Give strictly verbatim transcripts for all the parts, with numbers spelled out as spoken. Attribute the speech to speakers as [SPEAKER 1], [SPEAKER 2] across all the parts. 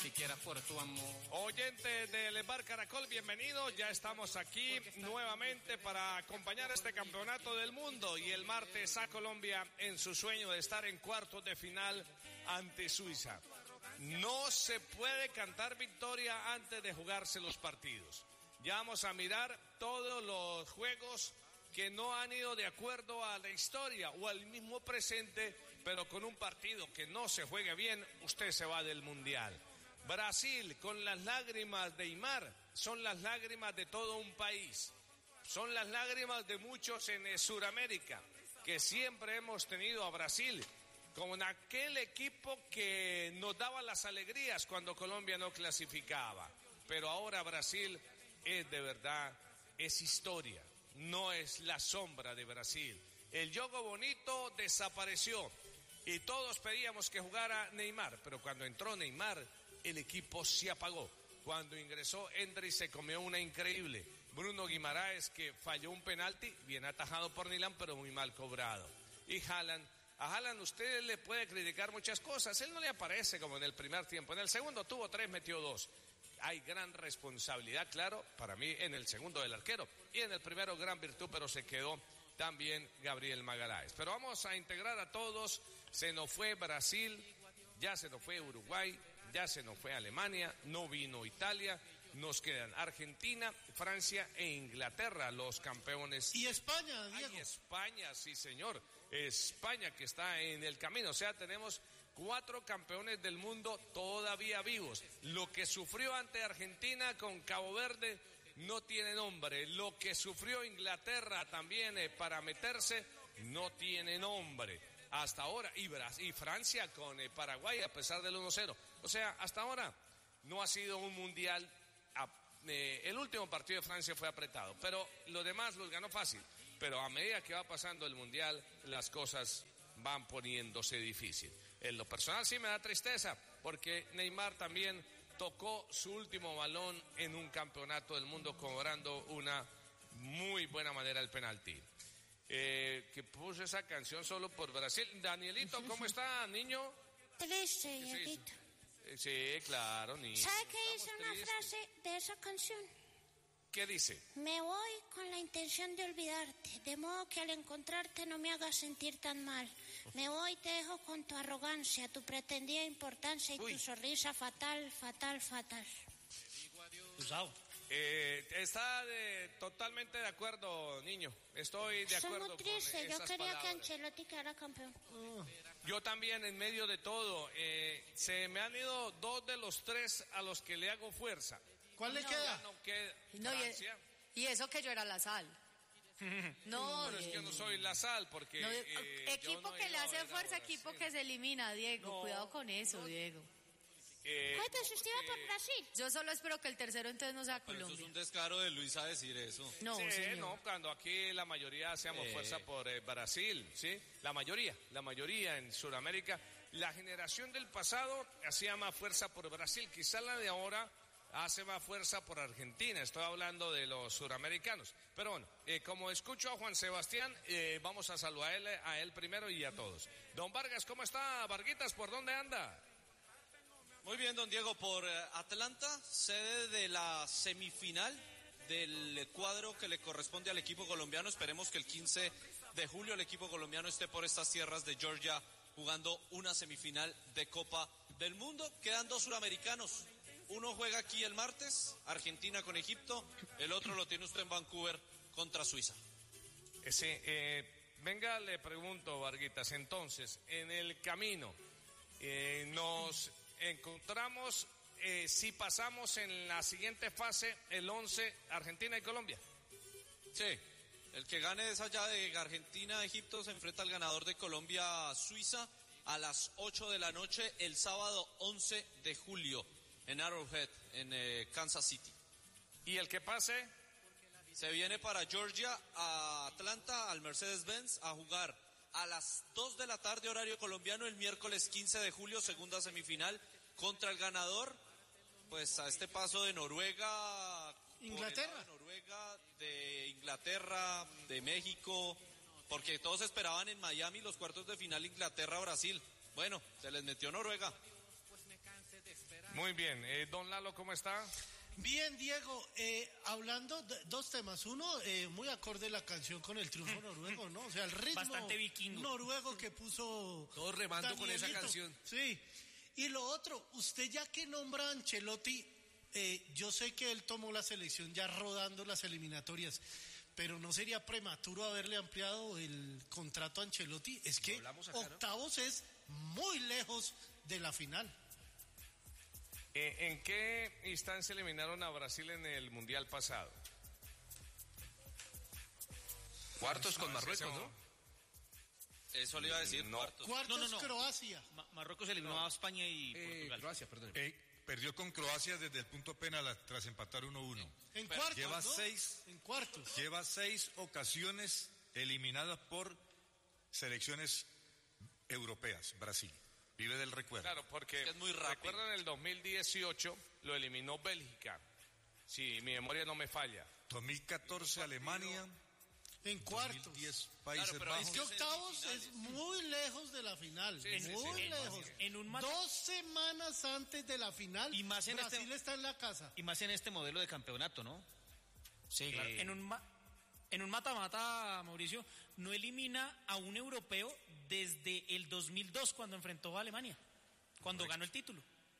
[SPEAKER 1] siquiera por tu amor.
[SPEAKER 2] Oyentes del Bar Caracol, bienvenidos. Ya estamos aquí nuevamente para acompañar este campeonato del mundo y el martes a Colombia en su sueño de estar en cuartos de final ante Suiza. No se puede cantar victoria antes de jugarse los partidos. Ya vamos a mirar todos los juegos que no han ido de acuerdo a la historia o al mismo presente, pero con un partido que no se juegue bien, usted se va del Mundial. Brasil, con las lágrimas de Neymar, son las lágrimas de todo un país, son las lágrimas de muchos en Sudamérica, que siempre hemos tenido a Brasil con aquel equipo que nos daba las alegrías cuando Colombia no clasificaba, pero ahora Brasil es de verdad, es historia. No es la sombra de Brasil. El juego bonito desapareció y todos pedíamos que jugara Neymar, pero cuando entró Neymar, el equipo se apagó. Cuando ingresó Endrick se comió una increíble. Bruno Guimaraes, que falló un penalti, bien atajado por Nilan, pero muy mal cobrado. Y Haaland, a Haaland usted le puede criticar muchas cosas, él no le aparece como en el primer tiempo. En el segundo tuvo tres, metió dos. Hay gran responsabilidad, claro, para mí en el segundo del arquero. Y en el primero gran virtud, pero se quedó también Gabriel Magaláes. Pero vamos a integrar a todos. Se nos fue Brasil, ya se nos fue Uruguay, ya se nos fue Alemania, no vino Italia. Nos quedan Argentina, Francia e Inglaterra, los campeones.
[SPEAKER 3] Y España, Diego.
[SPEAKER 2] Ay, España, sí señor. España que está en el camino. O sea, tenemos cuatro campeones del mundo todavía vivos. Lo que sufrió ante Argentina con Cabo Verde no tiene nombre. Lo que sufrió Inglaterra también eh, para meterse no tiene nombre. Hasta ahora, y, Brasil, y Francia con eh, Paraguay a pesar del uno cero. O sea, hasta ahora no ha sido un mundial. A, eh, el último partido de Francia fue apretado, pero los demás los ganó fácil. Pero a medida que va pasando el mundial, las cosas van poniéndose difícil. En lo personal sí me da tristeza, porque Neymar también tocó su último balón en un campeonato del mundo cobrando una muy buena manera el penalti. Eh, que puso esa canción solo por Brasil. Danielito, ¿cómo está, niño?
[SPEAKER 4] Triste, Dieguito.
[SPEAKER 2] Sí, claro, niño.
[SPEAKER 4] ¿Sabe qué dice una frase de esa canción?
[SPEAKER 2] ¿Qué dice?
[SPEAKER 4] Me voy con la intención de olvidarte, de modo que al encontrarte no me hagas sentir tan mal. Me voy y te dejo con tu arrogancia, tu pretendida importancia y Uy. tu sonrisa fatal, fatal, fatal.
[SPEAKER 3] Usado.
[SPEAKER 2] Eh, está de, totalmente de acuerdo, niño. Estoy de
[SPEAKER 4] Estoy
[SPEAKER 2] acuerdo
[SPEAKER 4] muy triste.
[SPEAKER 2] con esas
[SPEAKER 4] Yo quería
[SPEAKER 2] palabras.
[SPEAKER 4] que Ancelotti quedara campeón.
[SPEAKER 2] Uh. Yo también, en medio de todo. Eh, se me han ido dos de los tres a los que le hago fuerza.
[SPEAKER 3] ¿Cuál le
[SPEAKER 2] no,
[SPEAKER 3] queda?
[SPEAKER 2] No queda.
[SPEAKER 5] No,
[SPEAKER 2] Francia.
[SPEAKER 5] Y, y eso que yo era la sal. No,
[SPEAKER 2] pero es que yo no soy la sal, porque...
[SPEAKER 5] No,
[SPEAKER 2] eh,
[SPEAKER 5] equipo
[SPEAKER 2] no
[SPEAKER 5] que le hace fuerza, equipo que se elimina, Diego. No, cuidado con eso, no. Diego.
[SPEAKER 4] Eh, Cuéntese, usted va por Brasil.
[SPEAKER 5] Yo solo espero que el tercero entonces no sea Colombia.
[SPEAKER 6] Pero eso es un descaro de Luis a decir eso.
[SPEAKER 5] No,
[SPEAKER 2] sí,
[SPEAKER 5] señor.
[SPEAKER 2] no, cuando aquí la mayoría hacemos eh. fuerza por eh, Brasil, ¿sí? La mayoría, la mayoría en Sudamérica. La generación del pasado hacía más fuerza por Brasil, quizás la de ahora hace más fuerza por Argentina. Estoy hablando de los suramericanos. Pero bueno, eh, como escucho a Juan Sebastián, eh, vamos a saludar a él, a él primero y a todos. Don Vargas, ¿cómo está? Varguitas, ¿por dónde anda?
[SPEAKER 6] Muy bien, don Diego, por Atlanta, sede de la semifinal del cuadro que le corresponde al equipo colombiano. Esperemos que el quince de julio el equipo colombiano esté por estas tierras de Georgia jugando una semifinal de Copa del Mundo. Quedan dos suramericanos. Uno juega aquí el martes, Argentina con Egipto. El otro lo tiene usted en Vancouver contra Suiza.
[SPEAKER 2] Sí, eh, venga, le pregunto, Varguitas, entonces, en el camino eh, nos... encontramos eh, si pasamos en la siguiente fase el once Argentina y Colombia.
[SPEAKER 6] Sí, el que gane esa llave de Argentina-Egipto se enfrenta al ganador de Colombia-Suiza a las ocho de la noche el sábado once de julio en Arrowhead, en eh, Kansas City.
[SPEAKER 2] ¿Y el que pase?
[SPEAKER 6] Se viene para Georgia, a Atlanta, al Mercedes-Benz, a jugar a las dos de la tarde horario colombiano el miércoles quince de julio, segunda semifinal contra el ganador, pues a este paso de Noruega,
[SPEAKER 3] Inglaterra,
[SPEAKER 6] de Noruega, de Inglaterra, de México, porque todos esperaban en Miami los cuartos de final Inglaterra-Brasil. Bueno, se les metió Noruega.
[SPEAKER 2] Muy bien, eh, don Lalo, ¿cómo está?
[SPEAKER 3] Bien, Diego, eh, hablando de dos temas. Uno, eh, muy acorde la canción con el triunfo noruego, ¿no? O sea, el ritmo
[SPEAKER 1] Bastante vikingo.
[SPEAKER 3] noruego que puso...
[SPEAKER 7] Todos remando con esa
[SPEAKER 3] Danielito.
[SPEAKER 7] canción.
[SPEAKER 3] Sí. Y lo otro, usted ya que nombra a Ancelotti, eh, yo sé que él tomó la selección ya rodando las eliminatorias, pero ¿no sería prematuro haberle ampliado el contrato a Ancelotti? Es que
[SPEAKER 7] acá, ¿no?
[SPEAKER 3] octavos es muy lejos de la final.
[SPEAKER 2] Eh, ¿En qué instancia eliminaron a Brasil en el Mundial pasado?
[SPEAKER 7] Cuartos con
[SPEAKER 2] A ver si
[SPEAKER 7] Marruecos,
[SPEAKER 2] se-
[SPEAKER 7] ¿no?
[SPEAKER 6] Eso le iba a decir,
[SPEAKER 2] No.
[SPEAKER 6] cuartos.
[SPEAKER 3] Cuartos
[SPEAKER 1] No, no, no.
[SPEAKER 3] Croacia.
[SPEAKER 1] Ma- Marruecos eliminó a España y
[SPEAKER 7] Eh,
[SPEAKER 1] Portugal.
[SPEAKER 7] Croacia, perdón.
[SPEAKER 8] Eh, perdió con Croacia desde el punto penal tras empatar uno uno.
[SPEAKER 3] En cuartos,
[SPEAKER 8] lleva
[SPEAKER 3] ¿no?
[SPEAKER 8] seis.
[SPEAKER 3] En cuartos.
[SPEAKER 8] Lleva seis ocasiones eliminadas por selecciones europeas, Brasil. Vive del recuerdo.
[SPEAKER 2] Claro, porque
[SPEAKER 6] Es muy rápido.
[SPEAKER 2] recuerdan el dos mil dieciocho lo eliminó Bélgica, si mi memoria no me falla.
[SPEAKER 8] dos mil catorce Alemania,
[SPEAKER 3] En cuartos.
[SPEAKER 8] dos mil diez Países
[SPEAKER 6] Claro, pero
[SPEAKER 8] Bajos.
[SPEAKER 3] Es que octavos es muy lejos de la final,
[SPEAKER 2] Sí, sí,
[SPEAKER 3] muy
[SPEAKER 2] sí.
[SPEAKER 3] lejos.
[SPEAKER 1] En un mata-
[SPEAKER 3] Dos semanas antes de la final,
[SPEAKER 1] Y más en
[SPEAKER 3] Brasil
[SPEAKER 1] este-
[SPEAKER 3] está en la casa.
[SPEAKER 1] Y más en este modelo de campeonato, ¿no?
[SPEAKER 9] Sí, claro.
[SPEAKER 1] Eh,
[SPEAKER 9] En un ma- en un mata-mata, Mauricio, no elimina a un europeo desde el dos mil dos cuando enfrentó a Alemania, cuando ganó el título.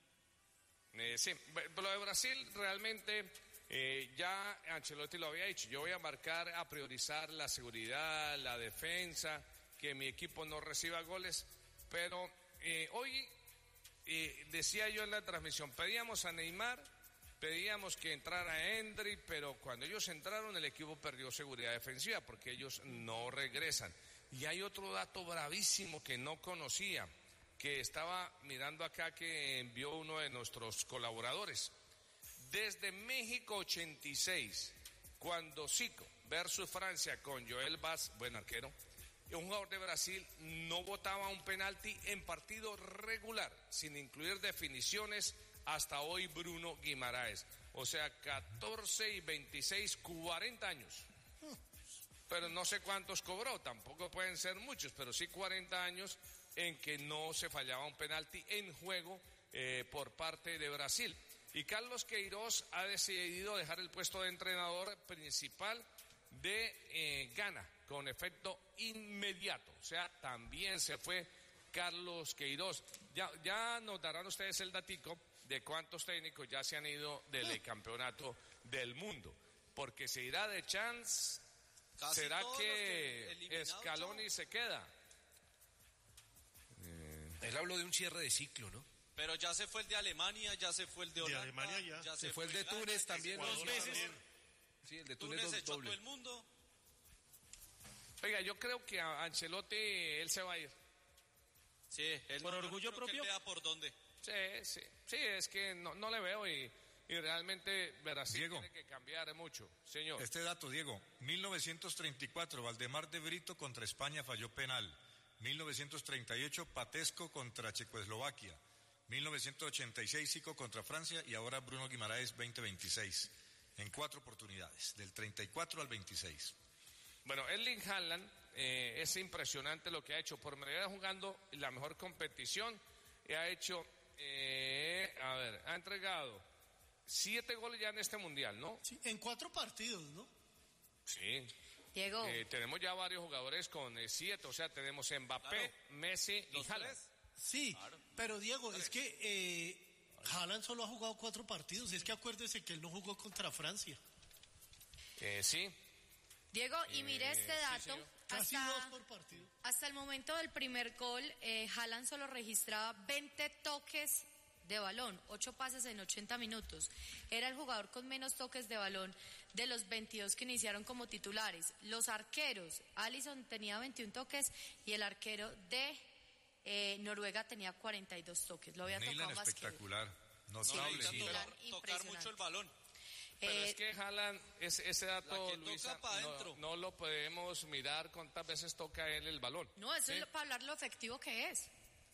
[SPEAKER 2] Eh, sí, b- lo de Brasil realmente eh, ya Ancelotti lo había dicho. Yo voy a marcar, a priorizar la seguridad, la defensa, que mi equipo no reciba goles. Pero eh, hoy eh, decía yo en la transmisión, pedíamos a Neymar, pedíamos que entrara Endrick, pero cuando ellos entraron el equipo perdió seguridad defensiva porque ellos no regresan. Y hay otro dato bravísimo que no conocía, que estaba mirando acá, que envió uno de nuestros colaboradores. Desde México ochenta y seis, cuando Zico versus Francia con Joel Vaz, buen arquero, un jugador de Brasil no botaba un penalti en partido regular, sin incluir definiciones, hasta hoy Bruno Guimaraes. O sea, catorce y veintiséis, cuarenta años. Pero no sé cuántos cobró, tampoco pueden ser muchos, pero sí cuarenta años en que no se fallaba un penalti en juego eh, por parte de Brasil. Y Carlos Queiroz ha decidido dejar el puesto de entrenador principal de eh, Ghana con efecto inmediato. O sea, también se fue Carlos Queiroz. Ya, ya nos darán ustedes el datico de cuántos técnicos ya se han ido del campeonato del mundo. Porque se irá de chance.
[SPEAKER 6] Casi
[SPEAKER 2] ¿Será
[SPEAKER 6] todos
[SPEAKER 2] que,
[SPEAKER 6] los que eliminados,
[SPEAKER 2] Scaloni
[SPEAKER 6] ¿no?
[SPEAKER 2] se queda?
[SPEAKER 7] Él habló de un cierre de ciclo, ¿no?
[SPEAKER 6] Pero ya se fue el de Alemania, ya se fue el de Holanda.
[SPEAKER 3] Alemania ya.
[SPEAKER 7] Se fue el de
[SPEAKER 6] Ghana,
[SPEAKER 7] Túnez también
[SPEAKER 6] Ecuador
[SPEAKER 7] dos veces.
[SPEAKER 6] también.
[SPEAKER 7] Sí, el de Túnez,
[SPEAKER 6] Túnez
[SPEAKER 7] dos
[SPEAKER 6] echó a todo
[SPEAKER 7] doble.
[SPEAKER 6] el mundo.
[SPEAKER 2] Oiga, yo creo que a Ancelotti él se va a ir.
[SPEAKER 6] Sí, él
[SPEAKER 9] ¿Por
[SPEAKER 6] no-
[SPEAKER 9] orgullo
[SPEAKER 6] creo que él
[SPEAKER 9] propio?
[SPEAKER 6] vea por dónde.
[SPEAKER 2] Sí, sí, sí, es que no, no le veo y, y realmente Brasil
[SPEAKER 8] Diego.
[SPEAKER 2] tiene que cambiar mucho, señor.
[SPEAKER 8] Este dato, Diego, mil novecientos treinta y cuatro, Valdemar de Brito contra España falló penal. mil novecientos treinta y ocho, Patesco contra Checoslovaquia. mil novecientos ochenta y seis, Zico contra Francia y ahora Bruno Guimaraes veinte veintiséis. En cuatro oportunidades, del treinta y cuatro al veintiséis.
[SPEAKER 2] Bueno, Erling Haaland eh, es impresionante lo que ha hecho. Por medida jugando la mejor competición y ha hecho, eh, a ver, ha entregado siete goles ya en este mundial, ¿no?
[SPEAKER 3] Sí, en cuatro partidos, ¿no?
[SPEAKER 2] Sí.
[SPEAKER 5] Diego,
[SPEAKER 2] Eh, tenemos ya varios jugadores con eh, siete, o sea, tenemos Mbappé,
[SPEAKER 6] Claro.
[SPEAKER 2] Messi y
[SPEAKER 6] Los
[SPEAKER 2] Haaland.
[SPEAKER 6] tres.
[SPEAKER 3] Sí, pero Diego, es que eh, Haaland solo ha jugado cuatro partidos. Es que acuérdese que él no jugó contra Francia.
[SPEAKER 2] Eh, sí.
[SPEAKER 5] Diego, y mire este
[SPEAKER 2] sí,
[SPEAKER 5] dato.
[SPEAKER 2] señor.
[SPEAKER 3] Casi
[SPEAKER 5] hasta,
[SPEAKER 3] dos por partido.
[SPEAKER 5] hasta el momento del primer gol, eh, Haaland solo registraba veinte toques de balón, ocho pases en ochenta minutos. Era el jugador con menos toques de balón de los veintidós que iniciaron como titulares. Los arqueros, Alisson tenía veintiún toques y el arquero de eh, Noruega tenía cuarenta y dos toques. Lo había
[SPEAKER 8] Milan
[SPEAKER 5] tocado más que él.
[SPEAKER 8] espectacular,
[SPEAKER 6] No
[SPEAKER 8] notable.
[SPEAKER 6] necesitan
[SPEAKER 8] sí.
[SPEAKER 5] Milan,
[SPEAKER 6] tocar, tocar
[SPEAKER 5] impresionante.
[SPEAKER 6] mucho el balón.
[SPEAKER 2] Pero
[SPEAKER 5] Eh,
[SPEAKER 2] es que Haaland, ese, ese dato,
[SPEAKER 6] La que toca
[SPEAKER 2] Luisa,
[SPEAKER 6] pa'
[SPEAKER 2] no,
[SPEAKER 6] adentro.
[SPEAKER 2] no lo podemos mirar cuántas veces toca él el balón.
[SPEAKER 5] No, eso
[SPEAKER 2] ¿sí?
[SPEAKER 5] es lo- para hablar lo efectivo que es.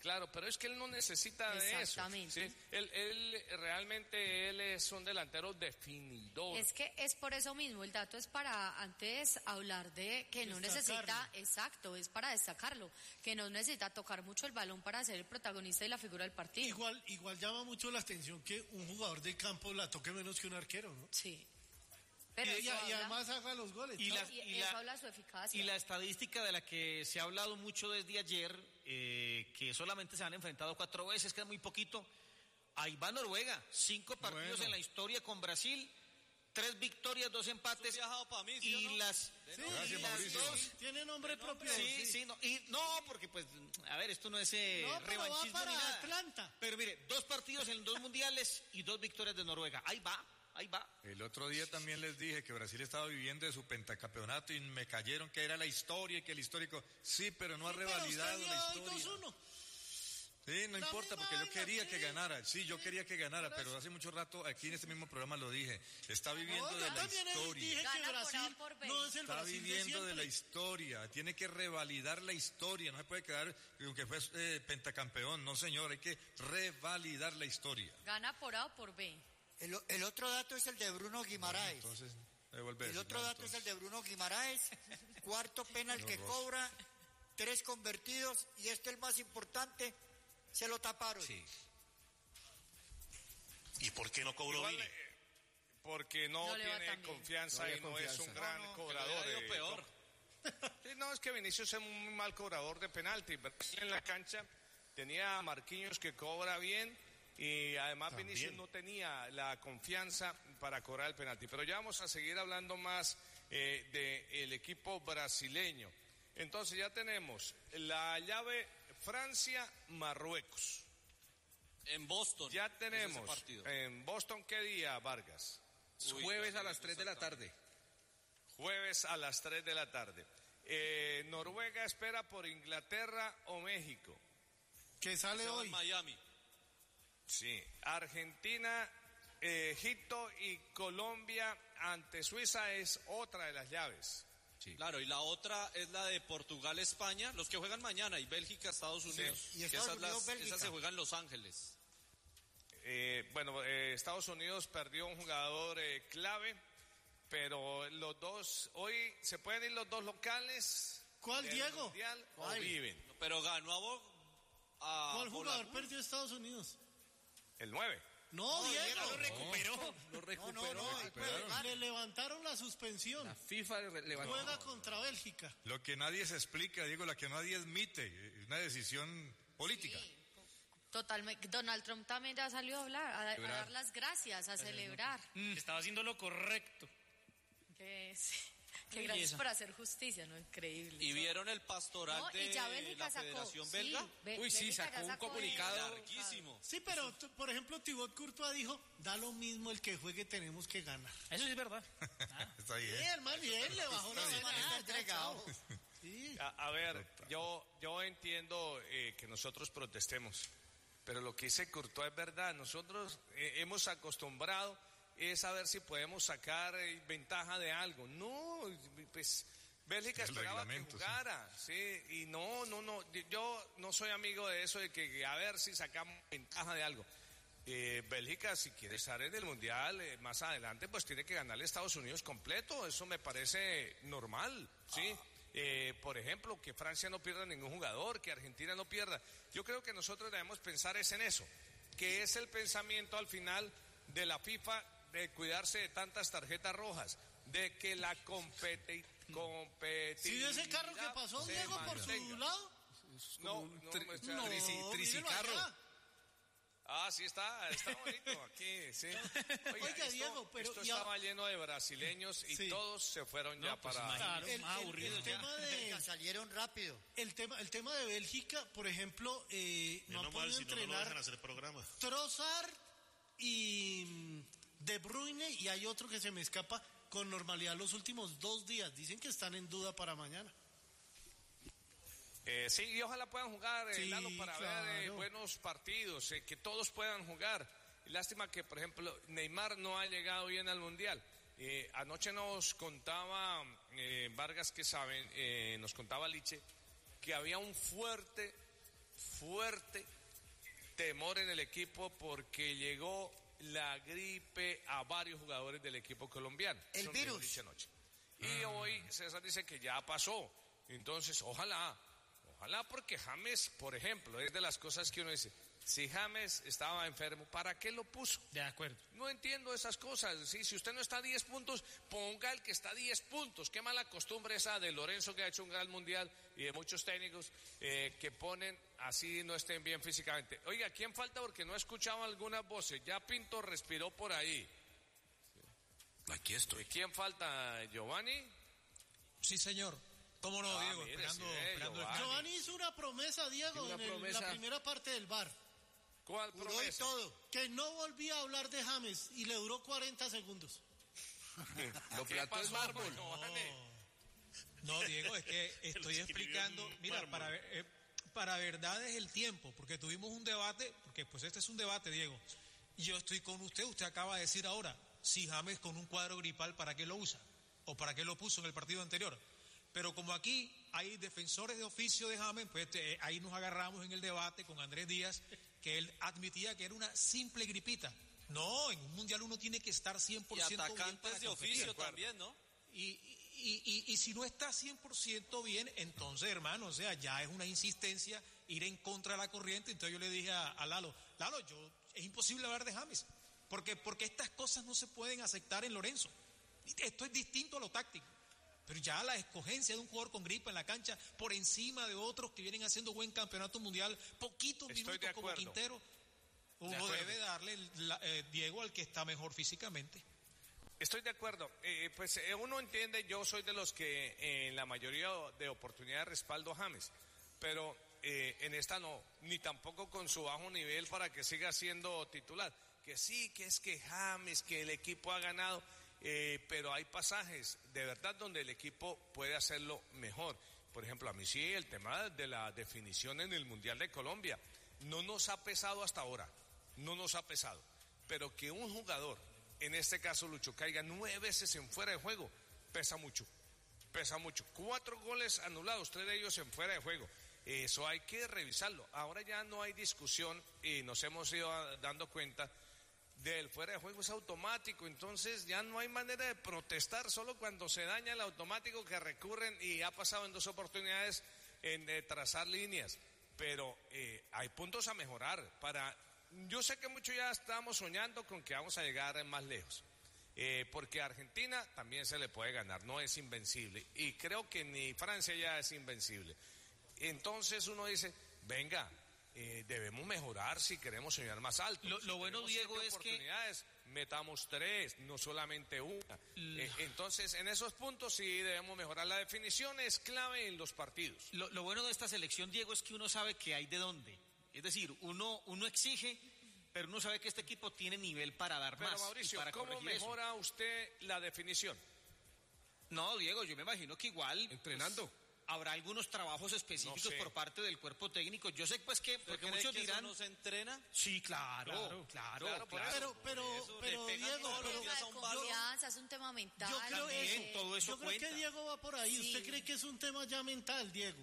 [SPEAKER 2] Claro, pero es que él no necesita de eso.
[SPEAKER 5] Exactamente.
[SPEAKER 2] ¿sí? Él, él realmente él es un delantero definidor.
[SPEAKER 5] Es que es por eso mismo, el dato es para antes hablar de que no
[SPEAKER 3] Destacarlo.
[SPEAKER 5] necesita, exacto, es para destacarlo, que no necesita tocar mucho el balón para ser el protagonista y la figura del partido.
[SPEAKER 3] Igual, igual llama mucho la atención que un jugador de campo la toque menos que un arquero, ¿no?
[SPEAKER 5] Sí. Pero
[SPEAKER 3] y,
[SPEAKER 5] eso
[SPEAKER 3] y- y
[SPEAKER 5] habla-
[SPEAKER 3] además haga los goles.
[SPEAKER 1] Y
[SPEAKER 3] ¿no?
[SPEAKER 1] la-
[SPEAKER 5] y
[SPEAKER 1] y
[SPEAKER 5] eso
[SPEAKER 1] la-
[SPEAKER 5] habla de su eficacia.
[SPEAKER 1] Y la estadística de la que se ha hablado mucho desde ayer, eh, que solamente se han enfrentado cuatro veces, que es muy poquito. Ahí va Noruega, cinco partidos
[SPEAKER 3] Bueno.
[SPEAKER 1] en la historia con Brasil, tres victorias, dos empates.
[SPEAKER 6] viajado para mí, ¿sí o
[SPEAKER 1] y
[SPEAKER 6] no?
[SPEAKER 1] las,
[SPEAKER 3] Sí,
[SPEAKER 8] Gracias,
[SPEAKER 1] y las
[SPEAKER 8] Mauricio.
[SPEAKER 1] dos.
[SPEAKER 3] Tiene nombre propio.
[SPEAKER 1] Sí, sí, no, y no, porque pues, a ver, esto no es eh,
[SPEAKER 3] No, pero va
[SPEAKER 1] revanchismo
[SPEAKER 3] para
[SPEAKER 1] ni nada.
[SPEAKER 3] Atlanta.
[SPEAKER 1] Pero mire, dos partidos en dos mundiales y dos victorias de Noruega. Ahí va, ahí va.
[SPEAKER 8] El otro día también les dije que Brasil estaba viviendo de su pentacampeonato y me cayeron que era la historia y que el histórico, sí, pero no ha
[SPEAKER 3] Pero
[SPEAKER 8] revalidado
[SPEAKER 3] usted
[SPEAKER 8] la
[SPEAKER 3] dio hoy
[SPEAKER 8] historia.
[SPEAKER 3] dos uno.
[SPEAKER 8] Sí, no
[SPEAKER 3] La
[SPEAKER 8] importa,
[SPEAKER 3] misma
[SPEAKER 8] porque yo
[SPEAKER 3] vaina,
[SPEAKER 8] quería
[SPEAKER 3] sí.
[SPEAKER 8] que ganara. Sí, yo quería que ganara,
[SPEAKER 3] Por
[SPEAKER 8] pero
[SPEAKER 3] eso.
[SPEAKER 8] hace mucho rato aquí en este mismo programa lo dije. Está viviendo
[SPEAKER 3] No,
[SPEAKER 8] de
[SPEAKER 3] yo
[SPEAKER 8] la
[SPEAKER 3] también
[SPEAKER 8] historia.
[SPEAKER 3] dije que
[SPEAKER 5] Gana por A
[SPEAKER 3] Brasil
[SPEAKER 5] o por B.
[SPEAKER 3] no es el
[SPEAKER 8] Está
[SPEAKER 3] Brasil de
[SPEAKER 8] viviendo de la
[SPEAKER 3] siempre.
[SPEAKER 8] historia. Tiene que revalidar la historia. No se puede quedar aunque fue eh, pentacampeón. No, señor, hay que revalidar la historia.
[SPEAKER 5] Gana por A o por B.
[SPEAKER 10] El, o- el otro dato es el de Bruno Guimaraes.
[SPEAKER 8] Entonces, devolver.
[SPEAKER 10] El otro dato es el de Bruno Guimaraes. Cuarto penal que cobra, tres convertidos y este el más importante, se lo taparon.
[SPEAKER 11] Sí. ¿Y por qué no cobró
[SPEAKER 2] Igual,
[SPEAKER 11] Vini?
[SPEAKER 2] eh, porque no,
[SPEAKER 5] No le va
[SPEAKER 2] tiene
[SPEAKER 5] tan bien.
[SPEAKER 2] confianza
[SPEAKER 7] No había
[SPEAKER 2] y no es
[SPEAKER 7] confianza.
[SPEAKER 2] un gran
[SPEAKER 6] Que le
[SPEAKER 2] cobrador.
[SPEAKER 6] hubiera ido
[SPEAKER 2] eh,
[SPEAKER 6] peor.
[SPEAKER 2] Sí, no, es que Vinicius es un muy mal cobrador de penalti. Brasil en la cancha tenía a Marquinhos que cobra bien y además
[SPEAKER 11] También.
[SPEAKER 2] Vinicius no tenía la confianza para cobrar el penalti. Pero ya vamos a seguir hablando más eh, del equipo brasileño. Entonces ya tenemos la llave Francia-Marruecos.
[SPEAKER 6] En Boston.
[SPEAKER 2] Ya
[SPEAKER 6] es ese
[SPEAKER 2] tenemos
[SPEAKER 6] partido.
[SPEAKER 2] en Boston, ¿qué día, Vargas?
[SPEAKER 6] Uy,
[SPEAKER 7] Jueves
[SPEAKER 6] ya
[SPEAKER 7] a
[SPEAKER 6] me
[SPEAKER 7] las tres de la tarde.
[SPEAKER 2] Jueves a las tres de la tarde. Eh, Noruega espera por Inglaterra o México.
[SPEAKER 3] Que sale
[SPEAKER 6] Se va
[SPEAKER 3] hoy.
[SPEAKER 6] en Miami.
[SPEAKER 2] Sí. Argentina, eh, Egipto y Colombia ante Suiza es otra de las llaves.
[SPEAKER 6] Claro, y la otra es la de Portugal-España, los que juegan mañana, y Bélgica-Estados Unidos.
[SPEAKER 10] Y
[SPEAKER 6] Que
[SPEAKER 10] Estados
[SPEAKER 6] esas, las-
[SPEAKER 10] Unidos, Bélgica.
[SPEAKER 6] esas se juegan en Los Ángeles.
[SPEAKER 2] Eh, bueno, eh, Estados Unidos perdió un jugador eh, clave, pero los dos, hoy se pueden ir los dos locales.
[SPEAKER 3] ¿Cuál,
[SPEAKER 2] del
[SPEAKER 3] Diego?
[SPEAKER 2] Mundial, o
[SPEAKER 10] ¿Cuál?
[SPEAKER 2] viven.
[SPEAKER 6] Pero ganó a, Bo- a
[SPEAKER 3] ¿Cuál jugador
[SPEAKER 6] Bolaños.
[SPEAKER 3] perdió Estados Unidos?
[SPEAKER 2] El nueve.
[SPEAKER 3] No, Diego.
[SPEAKER 7] Lo recuperó. Lo
[SPEAKER 10] No,
[SPEAKER 7] recuperó.
[SPEAKER 10] no, no, ahí puede ganar.
[SPEAKER 3] Le levantaron la suspensión.
[SPEAKER 7] La FIFA le- levantó.
[SPEAKER 3] Juega contra Bélgica.
[SPEAKER 8] Lo que nadie se explica, digo, la que nadie admite, eh, una decisión política.
[SPEAKER 5] Totalmente. Donald Trump también ya salió a hablar, a, a
[SPEAKER 7] Celebrar.
[SPEAKER 5] dar las gracias, a celebrar.
[SPEAKER 9] Estaba haciendo lo correcto.
[SPEAKER 5] Que, sí, que
[SPEAKER 9] Qué
[SPEAKER 5] gracias
[SPEAKER 9] belleza.
[SPEAKER 5] por hacer justicia, ¿no? Increíble.
[SPEAKER 6] ¿Y vieron el pastoral
[SPEAKER 5] No,
[SPEAKER 6] de
[SPEAKER 5] y ya Bélgica
[SPEAKER 6] la
[SPEAKER 5] sacó.
[SPEAKER 6] Federación
[SPEAKER 5] sí,
[SPEAKER 6] Belga?
[SPEAKER 5] Be-
[SPEAKER 7] Uy, sí,
[SPEAKER 5] Bélgica
[SPEAKER 7] sacó
[SPEAKER 5] ya
[SPEAKER 7] un
[SPEAKER 5] sacó
[SPEAKER 7] comunicado.
[SPEAKER 5] el-
[SPEAKER 6] Larguísimo.
[SPEAKER 3] Sí, pero t- por ejemplo, Thibaut Courtois dijo, da lo mismo el que juegue, tenemos que ganar.
[SPEAKER 9] Eso sí es verdad.
[SPEAKER 8] Está bien.
[SPEAKER 3] Bien, más bien, le bajó la
[SPEAKER 10] Está
[SPEAKER 3] vara.
[SPEAKER 10] entregado.
[SPEAKER 3] Sí.
[SPEAKER 2] A, a ver, yo, yo entiendo eh, que nosotros protestemos, pero lo que dice Courtois es verdad. Nosotros eh, hemos acostumbrado es a ver si podemos sacar eh, ventaja de algo. No, pues Bélgica
[SPEAKER 8] El
[SPEAKER 2] esperaba que
[SPEAKER 8] reglamento, sí.
[SPEAKER 2] jugara, sí, y no, no, no, yo no soy amigo de eso de que a ver si sacamos ventaja de algo. Eh, Bélgica, si quiere estar en el Mundial eh, más adelante, pues tiene que ganarle a Estados Unidos completo, eso me parece normal, ¿sí? Eh, por ejemplo, que Francia no pierda ningún jugador, que Argentina no pierda. Yo creo que nosotros debemos pensar es en eso, que es el pensamiento al final de la FIFA de cuidarse de tantas tarjetas rojas, de que la competi competitividad
[SPEAKER 3] ¿Sí vio ese carro que pasó,
[SPEAKER 2] se
[SPEAKER 3] Diego, por su
[SPEAKER 2] mantenga.
[SPEAKER 3] lado?
[SPEAKER 2] No, no,
[SPEAKER 7] tri-
[SPEAKER 2] me está-
[SPEAKER 3] No,
[SPEAKER 7] Trici-
[SPEAKER 3] mírelo
[SPEAKER 7] tricicarro.
[SPEAKER 3] allá.
[SPEAKER 2] Ah, sí está, está bonito aquí, sí. Oiga,
[SPEAKER 3] Oiga,
[SPEAKER 2] esto,
[SPEAKER 3] Diego, pero
[SPEAKER 2] esto
[SPEAKER 3] ya-
[SPEAKER 2] estaba lleno de brasileños y
[SPEAKER 3] Sí.
[SPEAKER 2] todos se fueron ya
[SPEAKER 9] pues
[SPEAKER 2] para...
[SPEAKER 9] imagínate.
[SPEAKER 3] El,
[SPEAKER 9] Más
[SPEAKER 3] el-
[SPEAKER 9] aburrido
[SPEAKER 3] el
[SPEAKER 9] ya.
[SPEAKER 3] tema de,
[SPEAKER 10] Ya salieron rápido.
[SPEAKER 3] el tema, el tema de Bélgica, por ejemplo, eh, no ha
[SPEAKER 11] Menos mal,
[SPEAKER 3] podido
[SPEAKER 11] si no, no lo dejan
[SPEAKER 3] entrenar
[SPEAKER 11] hacer programa.
[SPEAKER 3] Trossard y mm, De Bruyne, y hay otro que se me escapa con normalidad los últimos dos días. Dicen que están en duda para mañana.
[SPEAKER 2] Eh, sí, y ojalá puedan jugar, eh,
[SPEAKER 3] Sí,
[SPEAKER 2] Lalo, para ver eh,
[SPEAKER 3] claro.
[SPEAKER 2] buenos partidos, eh, que todos puedan jugar. Y lástima que, por ejemplo, Neymar no ha llegado bien al Mundial. Eh, anoche nos contaba eh, Vargas, que saben, eh, nos contaba Liche, que había un fuerte, fuerte temor en el equipo porque llegó la gripe a varios jugadores del equipo colombiano.
[SPEAKER 10] El
[SPEAKER 2] Eso
[SPEAKER 10] virus.
[SPEAKER 2] dice anoche. Y hoy César dice que ya pasó. Entonces, ojalá, ojalá porque James, por ejemplo, es de las cosas que uno dice, si James estaba enfermo, ¿para qué lo puso?
[SPEAKER 9] De acuerdo.
[SPEAKER 2] No entiendo esas cosas. ¿Sí? Si usted no está a diez puntos, ponga el que está a diez puntos. Qué mala costumbre esa de Lorenzo, que ha hecho un gran mundial, y de muchos técnicos eh, que ponen así no estén bien físicamente. Oiga, ¿quién falta? Porque no he escuchado algunas voces. Ya Pinto respiró por ahí.
[SPEAKER 11] Aquí estoy.
[SPEAKER 2] ¿Quién falta? ¿Giovanni?
[SPEAKER 12] Sí, señor. ¿Cómo no,
[SPEAKER 2] Ah,
[SPEAKER 12] Diego?
[SPEAKER 2] mire,
[SPEAKER 12] Esperando,
[SPEAKER 2] sí,
[SPEAKER 12] esperando el-
[SPEAKER 2] Giovanni.
[SPEAKER 3] Giovanni hizo una promesa, Diego,
[SPEAKER 12] Una
[SPEAKER 3] en el-
[SPEAKER 12] promesa.
[SPEAKER 3] la primera parte del bar.
[SPEAKER 2] ¿Cuál
[SPEAKER 3] Juró
[SPEAKER 2] promesa?
[SPEAKER 3] y todo. Que no volvía a hablar de James y le duró cuarenta segundos.
[SPEAKER 11] Lo
[SPEAKER 2] ¿Qué
[SPEAKER 11] plantó en
[SPEAKER 2] pasó,
[SPEAKER 11] mármol.
[SPEAKER 2] Giovanni?
[SPEAKER 12] No, Diego, es que estoy explicando, mira, para, ver- eh, para verdad es el tiempo, porque tuvimos un debate, porque pues este es un debate, Diego. Y yo estoy con usted, usted acaba de decir ahora, si James con un cuadro gripal, ¿para qué lo usa? ¿O para qué lo puso en el partido anterior? Pero como aquí hay defensores de oficio de James, pues eh, ahí nos agarramos en el debate con Andrés Díaz, que él admitía que era una simple gripita. No, en un mundial uno tiene que estar cien por
[SPEAKER 6] Y
[SPEAKER 12] ciento bien
[SPEAKER 6] atacantes
[SPEAKER 12] para
[SPEAKER 6] de
[SPEAKER 12] competir.
[SPEAKER 6] oficio también, ¿no?
[SPEAKER 12] Y, y, y, y si no está cien por ciento bien, entonces, hermano, o sea, ya es una insistencia ir en contra de la corriente. Entonces yo le dije a, a Lalo, Lalo, yo, es imposible hablar de James, porque, porque estas cosas no se pueden aceptar en Lorenzo. Esto es distinto a lo táctico. Pero ya la escogencia de un jugador con gripa en la cancha por encima de otros que vienen haciendo buen campeonato mundial, poquitos
[SPEAKER 2] Estoy
[SPEAKER 12] minutos
[SPEAKER 2] de
[SPEAKER 12] como
[SPEAKER 2] acuerdo.
[SPEAKER 12] Quintero,
[SPEAKER 2] De
[SPEAKER 12] uno
[SPEAKER 2] acuerdo.
[SPEAKER 12] debe darle la- eh, Diego al que está mejor físicamente.
[SPEAKER 2] Estoy de acuerdo. Eh, pues eh, uno entiende, yo soy de los que eh, en la mayoría de oportunidades respaldo a James, pero eh, en esta no, ni tampoco con su bajo nivel para que siga siendo titular. Que sí, que es que James, que el equipo ha ganado, eh, pero hay pasajes de verdad donde el equipo puede hacerlo mejor. Por ejemplo, a mí sí el tema de la definición en el Mundial de Colombia no nos ha pesado hasta ahora, no nos ha pesado, pero que un jugador, en este caso Lucho, caiga nueve veces en fuera de juego, pesa mucho, pesa mucho. Cuatro goles anulados, tres de ellos en fuera de juego. Eso hay que revisarlo. Ahora ya no hay discusión y nos hemos ido dando cuenta del fuera de juego es automático, entonces ya no hay manera de protestar, solo cuando se daña el automático que recurren, y ha pasado en dos oportunidades en eh, trazar líneas, pero eh, hay puntos a mejorar. Para, yo sé que muchos ya estamos soñando con que vamos a llegar más lejos, eh, porque a Argentina también se le puede ganar, no es invencible, y creo que ni Francia ya es invencible. Entonces uno dice, venga, Eh, debemos mejorar si queremos soñar más alto.
[SPEAKER 1] Lo- lo
[SPEAKER 2] Si
[SPEAKER 1] bueno,
[SPEAKER 2] tenemos
[SPEAKER 1] Diego,
[SPEAKER 2] siete
[SPEAKER 1] es que-
[SPEAKER 2] oportunidades, metamos tres, no solamente una. Eh, entonces, en esos puntos sí debemos mejorar. La definición es clave en los partidos.
[SPEAKER 1] Lo, lo bueno de esta selección, Diego, es que uno sabe que hay de dónde. Es decir, uno, uno exige, pero uno sabe que este equipo tiene nivel para dar
[SPEAKER 2] Pero
[SPEAKER 1] más. y
[SPEAKER 2] Mauricio,
[SPEAKER 1] para
[SPEAKER 2] ¿cómo
[SPEAKER 1] corregir eso.
[SPEAKER 2] mejora usted la definición?
[SPEAKER 1] No, Diego, yo me imagino que igual.
[SPEAKER 11] Entrenando.
[SPEAKER 1] pues, habrá algunos trabajos específicos
[SPEAKER 2] No sé.
[SPEAKER 1] por parte del cuerpo técnico. Yo sé pues que, porque
[SPEAKER 6] ¿Cree
[SPEAKER 1] muchos
[SPEAKER 6] que
[SPEAKER 1] dirán.
[SPEAKER 6] eso no se entrena?
[SPEAKER 1] Sí, claro,
[SPEAKER 6] Claro,
[SPEAKER 1] claro,
[SPEAKER 6] claro, por
[SPEAKER 1] claro.
[SPEAKER 3] Pero, pero,
[SPEAKER 6] Eso,
[SPEAKER 3] pero
[SPEAKER 6] le pegan
[SPEAKER 3] Diego,
[SPEAKER 6] todos los
[SPEAKER 3] pero
[SPEAKER 6] días a un balón.
[SPEAKER 5] Confianza, es un tema mental.
[SPEAKER 3] yo creo,
[SPEAKER 1] También,
[SPEAKER 3] eso,
[SPEAKER 1] todo eso
[SPEAKER 3] yo creo
[SPEAKER 1] cuenta.
[SPEAKER 3] que Diego va por ahí. ¿Usted
[SPEAKER 5] Sí.
[SPEAKER 3] cree que es un tema ya mental, Diego?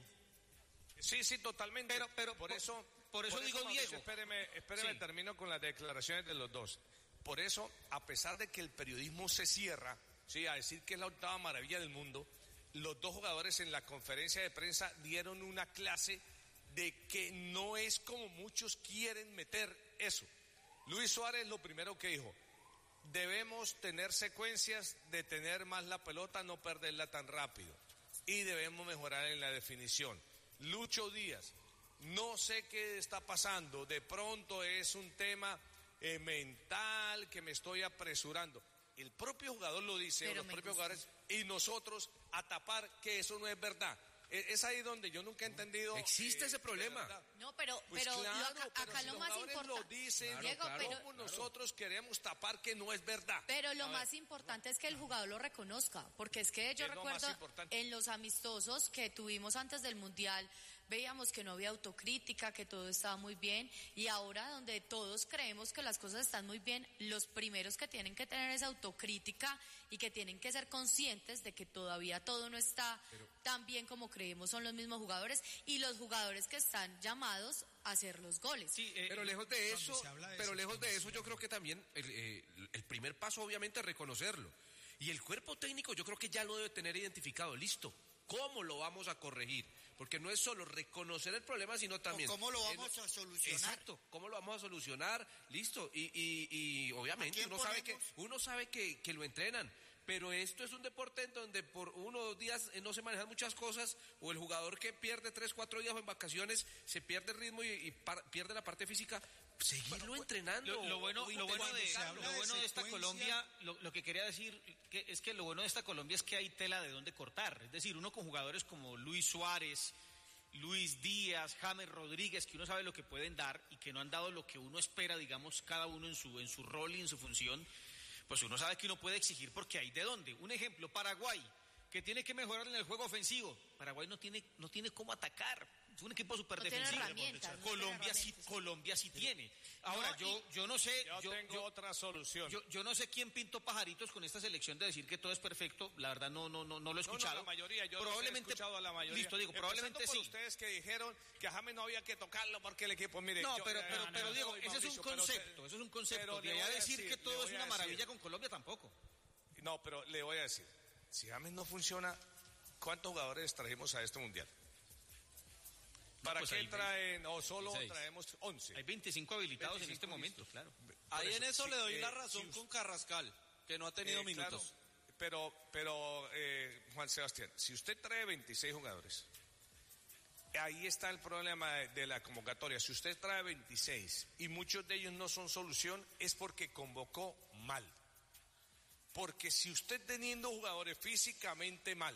[SPEAKER 2] Sí, sí, totalmente.
[SPEAKER 1] Pero- pero
[SPEAKER 2] por
[SPEAKER 1] por-
[SPEAKER 2] eso,
[SPEAKER 1] por eso digo,
[SPEAKER 2] Mauricio,
[SPEAKER 1] Diego.
[SPEAKER 2] Espéreme, espéreme,
[SPEAKER 1] Sí.
[SPEAKER 2] termino con las declaraciones de los dos. Por eso, a pesar de que el periodismo se cierra, sí, a decir que es la octava maravilla del mundo, los dos jugadores en la conferencia de prensa dieron una clase de que no es como muchos quieren meter eso. Luis Suárez lo primero que dijo: debemos tener secuencias de tener más la pelota, no perderla tan rápido, y debemos mejorar en la definición. Lucho Díaz, no sé qué está pasando, de pronto es un tema eh, mental, que me estoy apresurando. El propio jugador lo dice, o
[SPEAKER 5] Pero
[SPEAKER 2] los
[SPEAKER 5] me
[SPEAKER 2] propios
[SPEAKER 5] gusta.
[SPEAKER 2] jugadores, y nosotros a tapar que eso no es verdad. E- Es ahí donde yo nunca he entendido.
[SPEAKER 11] Existe ese
[SPEAKER 2] de
[SPEAKER 11] problema.
[SPEAKER 2] verdad.
[SPEAKER 5] No, pero,
[SPEAKER 2] Pues
[SPEAKER 5] pero lo
[SPEAKER 2] claro,
[SPEAKER 5] acá,
[SPEAKER 2] pero
[SPEAKER 5] acá
[SPEAKER 2] si
[SPEAKER 5] lo
[SPEAKER 2] los
[SPEAKER 5] más
[SPEAKER 2] jugadores
[SPEAKER 5] importante.
[SPEAKER 2] lo dicen,
[SPEAKER 5] Diego, pero,
[SPEAKER 2] ¿cómo nosotros queremos tapar que no es verdad?
[SPEAKER 5] pero lo
[SPEAKER 2] A ver.
[SPEAKER 5] más importante es que el jugador lo reconozca, porque es que yo
[SPEAKER 2] Es lo más
[SPEAKER 5] recuerdo
[SPEAKER 2] importante.
[SPEAKER 5] en los amistosos que tuvimos antes del Mundial, veíamos que no había autocrítica, que todo estaba muy bien, y ahora donde todos creemos que las cosas están muy bien, los primeros que tienen que tener esa autocrítica y que tienen que ser conscientes de que todavía todo no está Pero... tan bien como creemos son los mismos jugadores y los jugadores que están llamados a hacer los goles.
[SPEAKER 13] Sí, eh, pero lejos de eso, de pero lejos de eso yo creo que también el, eh, el primer paso obviamente es reconocerlo. Y el cuerpo técnico yo creo que ya lo debe tener identificado, listo. ¿Cómo lo vamos a corregir? Porque no es solo reconocer el problema, sino también...
[SPEAKER 10] ¿O ¿Cómo lo vamos eh, a solucionar?
[SPEAKER 13] Exacto, ¿cómo lo vamos a solucionar? Listo, y, y, y obviamente uno sabe, que, uno sabe que, que lo entrenan, pero esto es un deporte en donde por uno o dos días no se manejan muchas cosas, o el jugador que pierde tres, cuatro días en vacaciones, se pierde el ritmo y, y par, pierde la parte física... Seguirlo entrenando.
[SPEAKER 1] Lo, lo bueno, lo bueno de, lo bueno de esta Colombia, lo, lo que quería decir que es que lo bueno de esta Colombia es que hay tela de dónde cortar. Es decir, uno con jugadores como Luis Suárez, Luis Díaz, James Rodríguez, que uno sabe lo que pueden dar y que no han dado lo que uno espera, digamos, cada uno en su, en su rol y en su función, pues uno sabe que uno puede exigir porque hay de dónde. Un ejemplo, Paraguay, que tiene que mejorar en el juego ofensivo. Paraguay no tiene, no tiene cómo atacar. Es un equipo súper
[SPEAKER 5] no
[SPEAKER 1] defensivo.
[SPEAKER 5] No
[SPEAKER 1] Colombia sí, Colombia sí tiene. Ahora, no, yo, yo no sé.
[SPEAKER 2] Yo, yo tengo yo, otra solución.
[SPEAKER 1] Yo, yo no sé quién pintó pajaritos con esta selección de decir que todo es perfecto. La verdad no, no, no, no lo he escuchado.
[SPEAKER 2] No, no, la mayoría, yo
[SPEAKER 1] probablemente,
[SPEAKER 2] he escuchado a la mayoría.
[SPEAKER 1] Listo, digo, probablemente
[SPEAKER 2] por
[SPEAKER 1] sí.
[SPEAKER 2] ustedes que dijeron que a James no había que tocarlo porque el equipo, mire.
[SPEAKER 1] No,
[SPEAKER 2] yo,
[SPEAKER 1] pero,
[SPEAKER 2] eh,
[SPEAKER 1] pero,
[SPEAKER 2] no,
[SPEAKER 1] pero
[SPEAKER 2] no,
[SPEAKER 1] digo,
[SPEAKER 2] no,
[SPEAKER 1] ese
[SPEAKER 2] Mauricio,
[SPEAKER 1] es un concepto,
[SPEAKER 2] pero,
[SPEAKER 1] eso es un concepto.
[SPEAKER 2] De
[SPEAKER 1] allá
[SPEAKER 2] decir,
[SPEAKER 1] decir que todo es una
[SPEAKER 2] decir,
[SPEAKER 1] maravilla con Colombia tampoco.
[SPEAKER 2] No, pero le voy a decir, si James no funciona, ¿cuántos jugadores trajimos a este mundial? ¿Para no, pues qué traen? ¿O solo veintiséis. Traemos once?
[SPEAKER 1] Hay veinticinco habilitados veinticinco en este momento,
[SPEAKER 2] listos.
[SPEAKER 1] claro.
[SPEAKER 6] Ahí
[SPEAKER 2] eso,
[SPEAKER 6] en eso
[SPEAKER 2] sí,
[SPEAKER 6] le doy
[SPEAKER 2] eh,
[SPEAKER 6] la razón
[SPEAKER 2] sí,
[SPEAKER 6] con Carrascal, que no ha tenido
[SPEAKER 2] eh,
[SPEAKER 6] minutos.
[SPEAKER 2] Claro, pero, pero eh, Juan Sebastián, si usted trae veintiséis jugadores, ahí está el problema de, de la convocatoria. Si usted trae veintiséis y muchos de ellos no son solución, es porque convocó mal. Porque si usted teniendo jugadores físicamente mal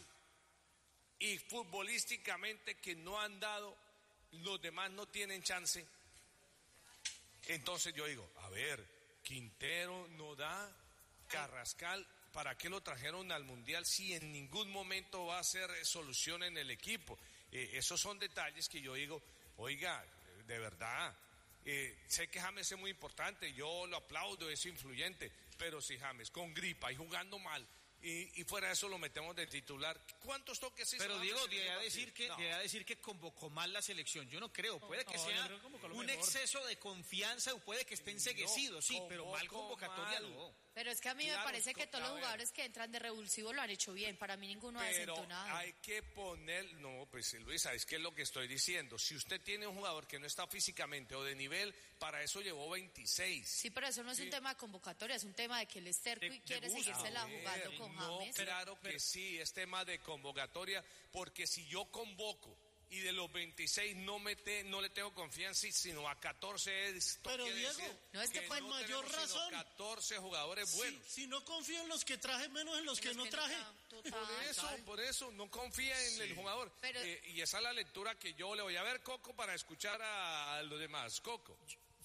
[SPEAKER 2] y futbolísticamente que no han dado, los demás no tienen chance, entonces yo digo, a ver, Quintero no da, Carrascal, ¿para qué lo trajeron al Mundial si en ningún momento va a ser solución en el equipo? Eh, esos son detalles que yo digo, oiga, de verdad, eh, sé que James es muy importante, yo lo aplaudo, es influyente, pero si James con gripa y jugando mal, Y, y fuera de eso lo metemos de titular. ¿Cuántos toques hizo?
[SPEAKER 1] Pero Diego, de a decir que no. de a decir que convocó mal la selección. Yo no creo. Puede que no, sea un exceso de confianza o puede que esté enseguecido, no, sí, pero mal convocatoria mal. No.
[SPEAKER 5] Pero es que a mí claro, me parece que todos los jugadores que entran de revulsivo lo han hecho bien. Para mí ninguno ha desentonado.
[SPEAKER 2] Pero hay que poner... No, pues Luisa, es que es lo que estoy diciendo. Si usted tiene un jugador que no está físicamente o de nivel, para eso llevó veintiséis.
[SPEAKER 5] Sí, pero eso no es sí. un tema de convocatoria, es un tema de que él es terco de, y quiere seguírsela jugando con
[SPEAKER 2] no,
[SPEAKER 5] James.
[SPEAKER 2] Claro
[SPEAKER 5] pero,
[SPEAKER 2] que sí, es tema de convocatoria, porque si yo convoco y de los veintiséis no mete, no le tengo confianza, sino a catorce es...
[SPEAKER 3] Pero Diego,
[SPEAKER 5] no es que
[SPEAKER 3] por
[SPEAKER 5] no
[SPEAKER 3] mayor razón.
[SPEAKER 2] catorce jugadores buenos.
[SPEAKER 3] Si, si no confío en los que traje, menos en los, en que, los no que traje.
[SPEAKER 2] No total, por eso, total. por eso, no confía en sí. el jugador. Pero, eh, y esa es la lectura que yo le voy a ver, Coco, para escuchar a, a los demás. Coco.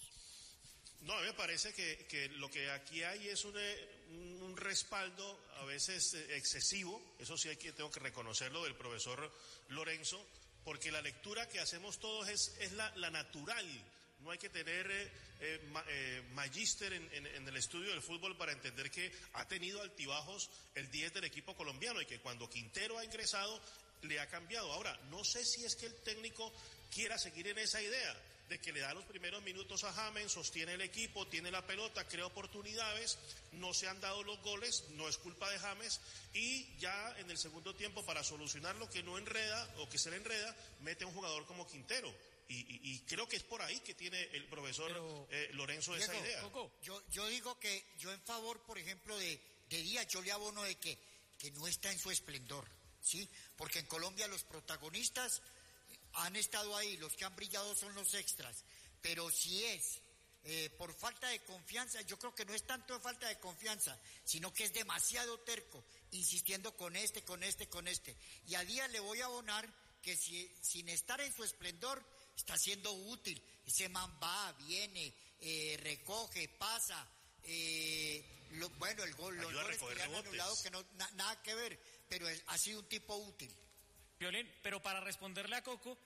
[SPEAKER 14] No, a mí me parece que, que lo que aquí hay es un, un respaldo a veces excesivo, eso sí hay que, tengo que reconocerlo, del profesor Lorenzo, porque la lectura que hacemos todos es, es la, la natural. No hay que tener eh, ma, eh, magíster en, en, en el estudio del fútbol para entender que ha tenido altibajos el diez del equipo colombiano y que cuando Quintero ha ingresado le ha cambiado. Ahora, no sé si es que el técnico quiera seguir en esa idea de que le da los primeros minutos a James, sostiene el equipo, tiene la pelota, crea oportunidades, no se han dado los goles, no es culpa de James, y ya en el segundo tiempo, para solucionar lo que no enreda o que se le enreda, mete a un jugador como Quintero. Y, y, y creo que es por ahí que tiene el profesor Pero, eh, Lorenzo Diego, esa idea.
[SPEAKER 10] Coco. Yo, yo digo que yo en favor, por ejemplo, de, de Díaz, yo le abono de que, que no está en su esplendor, ¿sí? Porque en Colombia los protagonistas han estado ahí, los que han brillado son los extras, pero si es eh, por falta de confianza, yo creo que no es tanto de falta de confianza, sino que es demasiado terco, insistiendo con este, con este, con este. Y a Díaz le voy a abonar que si, sin estar en su esplendor, está siendo útil. Ese man va, viene, eh, recoge, pasa, eh, lo, bueno, el gol, los goles que le han anulado, que no, na, nada que ver, pero es, ha sido un tipo útil.
[SPEAKER 9] Violín, pero para responderle a Coco,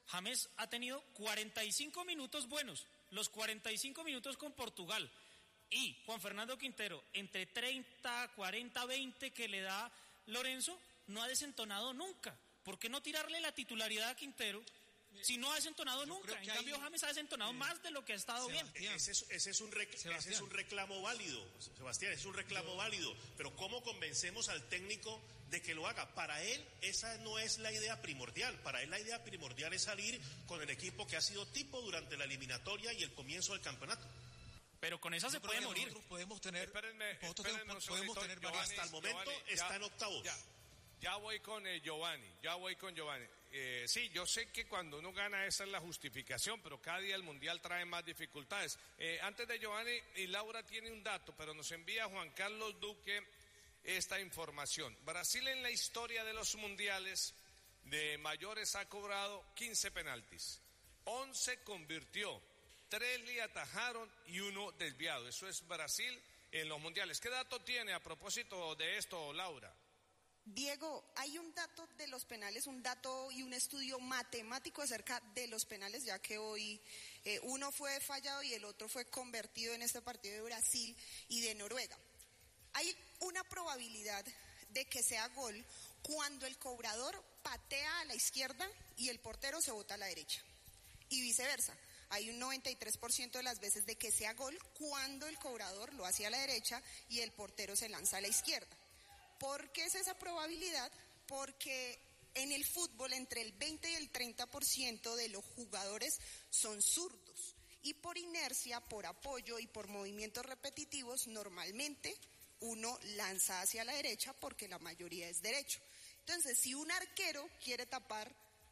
[SPEAKER 9] James ha tenido cuarenta y cinco minutos buenos, los cuarenta y cinco minutos con Portugal. Y Juan Fernando Quintero, entre treinta, cuarenta, veinte que le da Lorenzo, no ha desentonado nunca. ¿Por qué no tirarle la titularidad a Quintero si no ha desentonado
[SPEAKER 14] Yo
[SPEAKER 9] nunca? En
[SPEAKER 14] hay,
[SPEAKER 9] cambio, James ha desentonado eh, más de lo que ha estado Sebastián. bien.
[SPEAKER 14] Ese es, ese, es un rec, ese es un reclamo válido, Sebastián, es un reclamo Yo... válido. Pero ¿cómo convencemos al técnico de que lo haga? Para él esa no es la idea primordial. Para él la idea primordial es salir con el equipo que ha sido tipo durante la eliminatoria y el comienzo del campeonato.
[SPEAKER 9] Pero con esa Yo se puede morir.
[SPEAKER 12] Nosotros podemos tener,
[SPEAKER 2] espérenme,
[SPEAKER 12] nosotros
[SPEAKER 2] espérenme
[SPEAKER 12] podemos tener
[SPEAKER 2] Giovanni,
[SPEAKER 14] hasta el momento
[SPEAKER 2] Giovanni,
[SPEAKER 14] está
[SPEAKER 2] ya,
[SPEAKER 14] en octavos.
[SPEAKER 2] Ya, ya voy con eh, Giovanni, ya voy con Giovanni. Eh, sí, yo sé que cuando uno gana esa es la justificación, pero cada día el Mundial trae más dificultades. Eh, antes de Giovanni, y Laura tiene un dato, pero nos envía Juan Carlos Duque esta información. Brasil en la historia de los Mundiales de mayores ha cobrado quince penaltis, once convirtió, tres le atajaron y uno desviado. Eso es Brasil en los Mundiales. ¿Qué dato tiene a propósito de esto, Laura?
[SPEAKER 15] Diego, hay un dato de los penales, un dato y un estudio matemático acerca de los penales, ya que hoy eh, uno fue fallado y el otro fue convertido en este partido de Brasil y de Noruega. Hay una probabilidad de que sea gol cuando el cobrador patea a la izquierda y el portero se bota a la derecha, y viceversa. Hay un noventa y tres por ciento de las veces de que sea gol cuando el cobrador lo hace a la derecha y el portero se lanza a la izquierda. ¿Por qué es esa probabilidad? Porque en el fútbol entre el veinte y el treinta por ciento de los jugadores son zurdos y por inercia, por apoyo y por movimientos repetitivos normalmente uno lanza hacia la derecha porque la mayoría es derecho. Entonces, si un arquero quiere tapar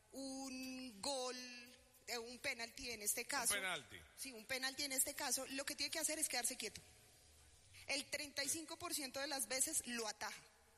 [SPEAKER 15] un gol, un penalti en este caso,
[SPEAKER 2] un penalti.
[SPEAKER 15] Sí, un penalti en este caso, lo que tiene que hacer es quedarse quieto. El treinta y cinco por ciento de las veces lo ataja.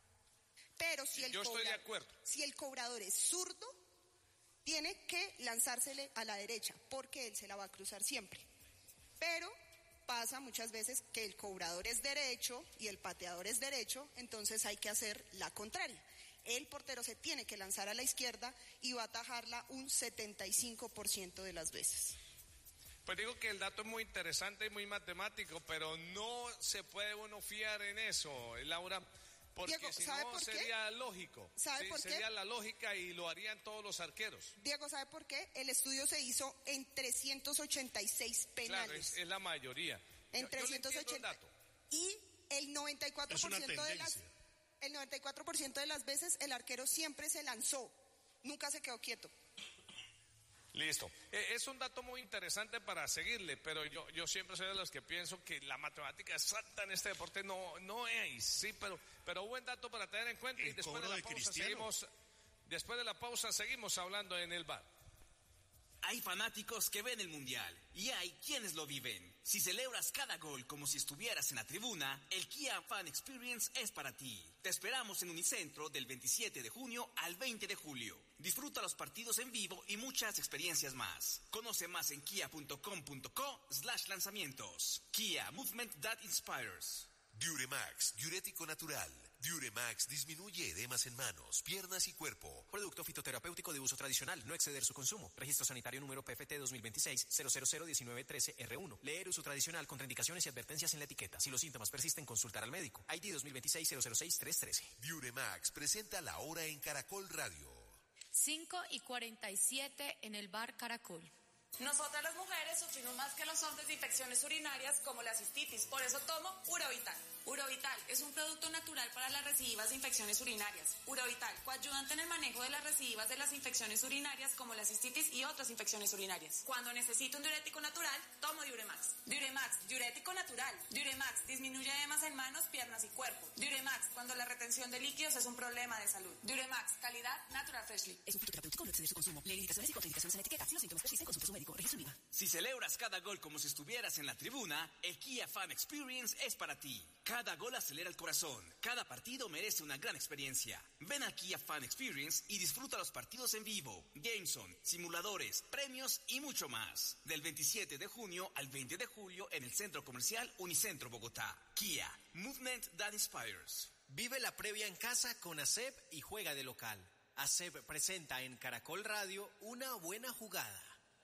[SPEAKER 15] Pero si el,
[SPEAKER 2] Yo estoy
[SPEAKER 15] cobra,
[SPEAKER 2] de acuerdo.
[SPEAKER 15] si el cobrador es zurdo, tiene que lanzársele a la derecha, porque él se la va a cruzar siempre. Pero pasa muchas veces que el cobrador es derecho y el pateador es derecho, entonces hay que hacer la contraria. El portero se tiene que lanzar a la izquierda y va a atajarla un setenta y cinco por ciento de las veces.
[SPEAKER 2] Pues digo que el dato es muy interesante y muy matemático, pero no se puede uno fiar en eso, Laura, porque
[SPEAKER 15] Diego,
[SPEAKER 2] si
[SPEAKER 15] ¿sabe
[SPEAKER 2] no
[SPEAKER 15] por qué?
[SPEAKER 2] sería lógico.
[SPEAKER 15] ¿Sabe
[SPEAKER 2] sí,
[SPEAKER 15] por qué?
[SPEAKER 2] Sería la lógica y lo harían todos los arqueros.
[SPEAKER 15] Diego, ¿sabe por qué? El estudio se hizo en trescientos ochenta y seis penales.
[SPEAKER 2] Claro, es, es la mayoría.
[SPEAKER 15] En
[SPEAKER 2] yo,
[SPEAKER 15] trescientos ochenta.
[SPEAKER 2] Yo
[SPEAKER 15] y el noventa y cuatro por ciento de las el noventa y cuatro por ciento de las veces el arquero siempre se lanzó, nunca se quedó quieto.
[SPEAKER 2] Listo. Eh, es un dato muy interesante para seguirle, pero yo, yo siempre soy de los que pienso que la matemática exacta en este deporte no, no es, sí, pero, pero buen dato para tener en cuenta.
[SPEAKER 14] El
[SPEAKER 2] y después de la
[SPEAKER 14] de
[SPEAKER 2] pausa
[SPEAKER 14] Cristiano.
[SPEAKER 2] seguimos, después de la pausa seguimos hablando en el bar.
[SPEAKER 16] Hay fanáticos que ven el Mundial y hay quienes lo viven. Si celebras cada gol como si estuvieras en la tribuna, el Kia Fan Experience es para ti. Te esperamos en Unicentro del veintisiete de junio al veinte de julio. Disfruta los partidos en vivo y muchas experiencias más. Conoce más en kia punto com punto co slash lanzamientos. Kia, movement that inspires.
[SPEAKER 17] Duremax, diurético natural. Duremax disminuye edemas en manos, piernas y cuerpo.
[SPEAKER 18] Producto fitoterapéutico de uso tradicional, no exceder su consumo. Registro sanitario número P F T dos mil veintiséis cero cero cero diecinueve trece R uno. Leer uso tradicional, contraindicaciones y advertencias en la etiqueta. Si los síntomas persisten, consultar al médico. I D dos mil veintiséis cero cero seis tres trece.
[SPEAKER 17] Duremax presenta la hora en Caracol Radio.
[SPEAKER 5] cinco y cuarenta y siete en el bar Caracol.
[SPEAKER 19] Nosotras las mujeres sufrimos más que los hombres de infecciones urinarias como la cistitis, por eso tomo Urovital. Urovital es un producto natural para las recidivas de infecciones urinarias. Urovital, coayudante en el manejo de las recidivas de las infecciones urinarias como la cistitis y otras infecciones urinarias. Cuando necesito un diurético natural, tomo Diuremax. Diuremax, diurético natural. Diuremax disminuye edemas en manos, piernas y cuerpo. Diuremax, cuando la retención de líquidos es un problema de salud. Diuremax, calidad Natural Freshly.
[SPEAKER 20] Es un fitoterapéutico, no exceder su consumo. Lee indicaciones y contraindicaciones en la etiqueta. Si los síntomas persisten, consulte a su médico. Registro Viva.
[SPEAKER 16] Si celebras cada gol como si estuvieras en la tribuna, el Kia Fan Experience es para ti. Cada gol acelera el corazón. Cada partido merece una gran experiencia. Ven al Kia Fan Experience y disfruta los partidos en vivo, gameson, simuladores, premios y mucho más. Del veintisiete de junio al veinte de julio en el Centro Comercial Unicentro Bogotá. Kia, movement that inspires.
[SPEAKER 18] Vive la previa en casa con A S E P y juega de local. hace, presenta en Caracol Radio Una Buena Jugada.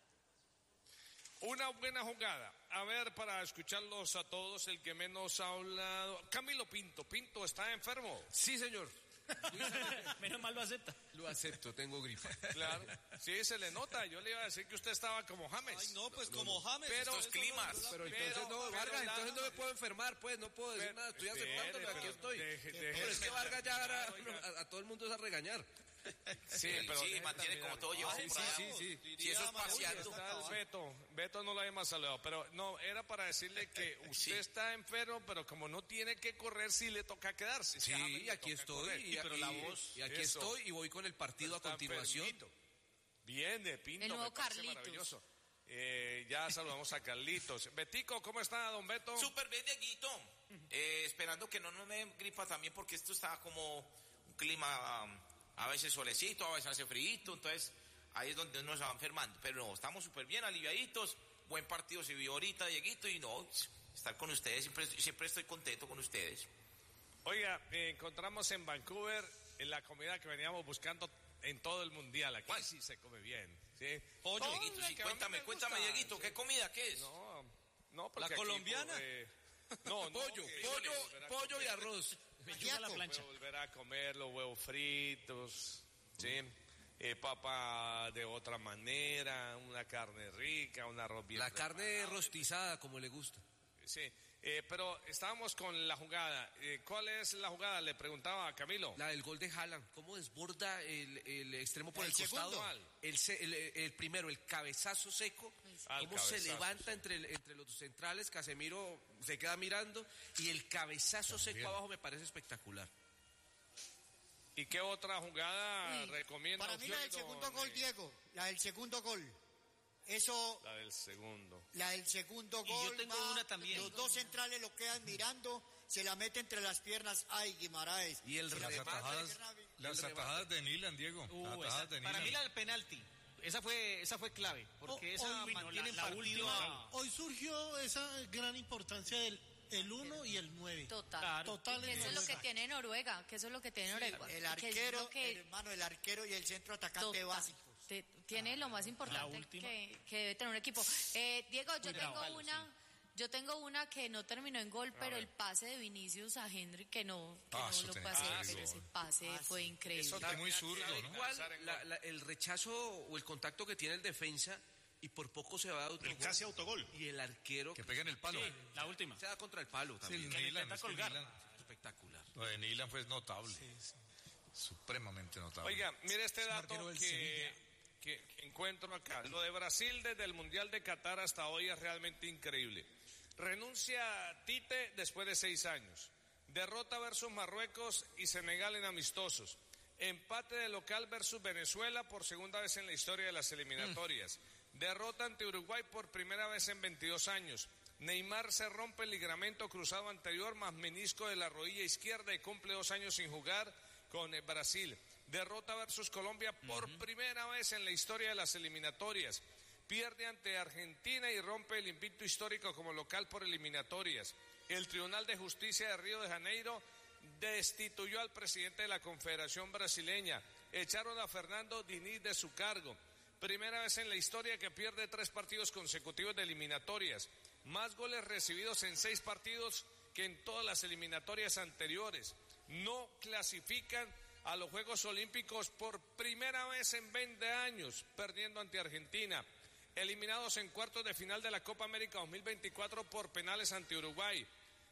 [SPEAKER 2] Una buena jugada. A ver, para escucharlos a todos, el que menos ha hablado. Camilo Pinto. Pinto, ¿está enfermo?
[SPEAKER 13] Sí, señor.
[SPEAKER 9] Menos mal lo acepta.
[SPEAKER 13] Lo acepto, tengo gripa.
[SPEAKER 2] Claro. Sí, se le nota. Yo le iba a decir que usted estaba como James.
[SPEAKER 12] Ay, no, pues como James.
[SPEAKER 2] Pero
[SPEAKER 12] estos
[SPEAKER 13] climas.
[SPEAKER 12] No,
[SPEAKER 13] pero entonces
[SPEAKER 2] pero,
[SPEAKER 13] no,
[SPEAKER 2] pero,
[SPEAKER 13] Vargas,
[SPEAKER 2] pero,
[SPEAKER 13] entonces no me puedo enfermar, pues, no puedo decir
[SPEAKER 2] pero,
[SPEAKER 13] nada. Estoy
[SPEAKER 2] espere,
[SPEAKER 13] aceptándolo, aquí
[SPEAKER 2] pero
[SPEAKER 13] estoy.
[SPEAKER 2] deje-
[SPEAKER 13] pero
[SPEAKER 2] deje-
[SPEAKER 13] es que Vargas ya ahora a, a todo el mundo es a regañar.
[SPEAKER 2] Sí, pero
[SPEAKER 11] sí,
[SPEAKER 2] deje
[SPEAKER 11] mantiene
[SPEAKER 2] terminar.
[SPEAKER 11] como todo llevado
[SPEAKER 2] Ah,
[SPEAKER 11] por
[SPEAKER 2] sí,
[SPEAKER 11] allá.
[SPEAKER 2] sí, sí.
[SPEAKER 11] Si eso es paseando.
[SPEAKER 2] Está el Beto, Beto no lo habíamos saludado, pero no, era para decirle que usted está enfermo, pero como no tiene que correr, sí le toca quedarse.
[SPEAKER 13] Sí,
[SPEAKER 2] y
[SPEAKER 13] aquí estoy, y,
[SPEAKER 2] pero
[SPEAKER 13] aquí,
[SPEAKER 2] la voz,
[SPEAKER 13] y aquí
[SPEAKER 2] eso.
[SPEAKER 13] estoy y voy con el partido a
[SPEAKER 2] Está
[SPEAKER 13] continuación.
[SPEAKER 2] enfermito. Bien, de Pinto,
[SPEAKER 5] El nuevo
[SPEAKER 2] me parece
[SPEAKER 5] Carlitos.
[SPEAKER 2] maravilloso. Eh, ya saludamos a Carlitos. Betico, ¿cómo está, don Beto?
[SPEAKER 11] Súper bien, Dieguito. Eh, esperando que no nos dé gripa también, porque esto está como un clima, um, a veces solecito, a veces hace frío, entonces ahí es donde nos va enfermando. Pero no, estamos súper bien, aliviaditos. Buen partido se vio ahorita, Dieguito, y no, estar con ustedes, siempre, siempre estoy contento con ustedes.
[SPEAKER 2] Oiga, eh, encontramos en Vancouver en la comida que veníamos buscando en todo el mundial. Aquí
[SPEAKER 11] ¿Cuál?
[SPEAKER 2] sí se come bien. ¿sí?
[SPEAKER 11] Pollo,
[SPEAKER 2] Oh,
[SPEAKER 11] Dieguito,
[SPEAKER 2] la
[SPEAKER 11] sí,
[SPEAKER 2] que a mí
[SPEAKER 11] cuéntame,
[SPEAKER 2] me
[SPEAKER 11] cuéntame,
[SPEAKER 2] gusta.
[SPEAKER 11] Dieguito, ¿qué comida, qué es?
[SPEAKER 2] No, no, porque
[SPEAKER 12] ¿La
[SPEAKER 2] aquí,
[SPEAKER 12] colombiana?
[SPEAKER 2] eh, no, no,
[SPEAKER 13] Pollo,
[SPEAKER 2] que-
[SPEAKER 13] pollo,
[SPEAKER 2] volver a
[SPEAKER 13] pollo y
[SPEAKER 2] comer.
[SPEAKER 13] arroz.
[SPEAKER 9] Pechuga a la plancha.
[SPEAKER 2] Puedo volver a comer los huevos fritos, ¿sí? Eh, papa de otra manera, una carne rica, un arroz bien
[SPEAKER 13] La carne
[SPEAKER 2] preparado.
[SPEAKER 13] rostizada, como le gusta.
[SPEAKER 2] Sí, eh, pero estábamos con la jugada. Eh, ¿Cuál es la jugada? Le preguntaba a Camilo.
[SPEAKER 13] La del gol de Haaland, ¿cómo desborda el, el extremo por
[SPEAKER 10] ¿El
[SPEAKER 13] el, costado?
[SPEAKER 10] segundo?
[SPEAKER 13] El, se- el, el primero, el cabezazo seco,
[SPEAKER 2] Ah, el
[SPEAKER 13] cómo se
[SPEAKER 2] cabezazo,
[SPEAKER 13] levanta
[SPEAKER 2] sí.
[SPEAKER 13] entre, el- entre los dos centrales, Casemiro se queda mirando, y el cabezazo seco abajo me parece espectacular.
[SPEAKER 2] ¿Y qué otra jugada
[SPEAKER 10] Uy,
[SPEAKER 2] recomienda
[SPEAKER 10] Para mí la del
[SPEAKER 2] usted,
[SPEAKER 10] segundo
[SPEAKER 2] don,
[SPEAKER 10] gol,
[SPEAKER 2] eh,
[SPEAKER 10] Diego, la del segundo gol. Eso,
[SPEAKER 2] La del segundo.
[SPEAKER 10] la del segundo
[SPEAKER 1] Y yo
[SPEAKER 10] gol.
[SPEAKER 1] tengo
[SPEAKER 10] va,
[SPEAKER 1] una también.
[SPEAKER 10] Los dos centrales lo quedan mirando, se la mete entre las piernas. Ay, Guimaraes.
[SPEAKER 13] Y el
[SPEAKER 10] Se la
[SPEAKER 8] Las
[SPEAKER 10] mete
[SPEAKER 8] atajadas,
[SPEAKER 10] entre las piernas.
[SPEAKER 8] las atajadas de Nilan, Diego.
[SPEAKER 1] Uh,
[SPEAKER 8] Las atajadas
[SPEAKER 1] esa-
[SPEAKER 8] de
[SPEAKER 1] para
[SPEAKER 8] Nilan.
[SPEAKER 1] mí la del penalti. Esa fue, esa fue clave, porque
[SPEAKER 3] O-
[SPEAKER 1] esa
[SPEAKER 3] hoy-
[SPEAKER 1] mantiene en
[SPEAKER 9] la- la
[SPEAKER 1] partido
[SPEAKER 9] última-
[SPEAKER 1] a-
[SPEAKER 3] Hoy surgió esa gran importancia del el uno y el nueve.
[SPEAKER 5] Total.
[SPEAKER 9] Claro.
[SPEAKER 3] Total
[SPEAKER 5] Que
[SPEAKER 3] en
[SPEAKER 5] eso es lo que
[SPEAKER 3] Noruega.
[SPEAKER 5] tiene Noruega, que eso es lo que tiene Noruega.
[SPEAKER 10] El
[SPEAKER 5] que es
[SPEAKER 10] arquero,
[SPEAKER 5] lo que-
[SPEAKER 10] el hermano, el arquero y el centro atacante
[SPEAKER 5] Total.
[SPEAKER 10] básicos.
[SPEAKER 5] Te- tiene lo más importante
[SPEAKER 9] última.
[SPEAKER 5] que, que debe tener un equipo. Eh, Diego, yo
[SPEAKER 9] Cuidado,
[SPEAKER 5] tengo
[SPEAKER 9] palo,
[SPEAKER 5] una, yo tengo una que no terminó en gol, pero el pase de Vinicius a Henry que no, que
[SPEAKER 8] Ah,
[SPEAKER 5] no
[SPEAKER 8] eso
[SPEAKER 5] lo
[SPEAKER 8] tenía
[SPEAKER 5] pasé,
[SPEAKER 8] que ser
[SPEAKER 5] pero
[SPEAKER 8] gol.
[SPEAKER 5] ese pase
[SPEAKER 10] Ah,
[SPEAKER 5] fue
[SPEAKER 10] sí.
[SPEAKER 5] increíble.
[SPEAKER 2] Eso
[SPEAKER 8] Está muy zurdo,
[SPEAKER 2] ¿sabe
[SPEAKER 8] ¿no?
[SPEAKER 2] cuál?
[SPEAKER 13] Igual, la- la- el rechazo o el contacto que tiene el defensa, y por poco se va a otro
[SPEAKER 14] El
[SPEAKER 13] gol.
[SPEAKER 14] casi autogol.
[SPEAKER 13] Y el arquero
[SPEAKER 8] Que pega en el palo.
[SPEAKER 9] Sí, la última.
[SPEAKER 13] se da contra el palo
[SPEAKER 8] Sí,
[SPEAKER 13] también.
[SPEAKER 8] el
[SPEAKER 9] Que le
[SPEAKER 8] Nilan,
[SPEAKER 9] intenta
[SPEAKER 8] es que
[SPEAKER 9] colgar.
[SPEAKER 8] Nilan-
[SPEAKER 13] Espectacular.
[SPEAKER 8] lo de Nilan fue notable. Supremamente notable.
[SPEAKER 2] Oiga, mire este
[SPEAKER 12] Es un
[SPEAKER 2] dato
[SPEAKER 12] arquero del
[SPEAKER 2] que,
[SPEAKER 12] Sevilla.
[SPEAKER 2] que- que encuentro acá. Lo de Brasil desde el Mundial de Qatar hasta hoy es realmente increíble. Renuncia Tite después de seis años. Derrota versus Marruecos y Senegal en amistosos. Empate de local versus Venezuela por segunda vez en la historia de las eliminatorias. Derrota ante Uruguay por primera vez en veintidós años. Neymar se rompe el ligamento cruzado anterior más menisco de la rodilla izquierda y cumple dos años sin jugar con eh, Brasil. Derrota versus Colombia por primera vez en la historia de las eliminatorias. Pierde ante Argentina y rompe el invicto histórico como local por eliminatorias. El Tribunal de Justicia de Río de Janeiro destituyó al presidente de la Confederación Brasileña. Echaron a Fernando Diniz de su cargo. Primera vez en la historia que pierde tres partidos consecutivos de eliminatorias. Más goles recibidos en seis partidos que en todas las eliminatorias anteriores. No clasifican a los Juegos Olímpicos por primera vez en veinte años, perdiendo ante Argentina. Eliminados en cuartos de final de la Copa América dos mil veinticuatro por penales ante Uruguay.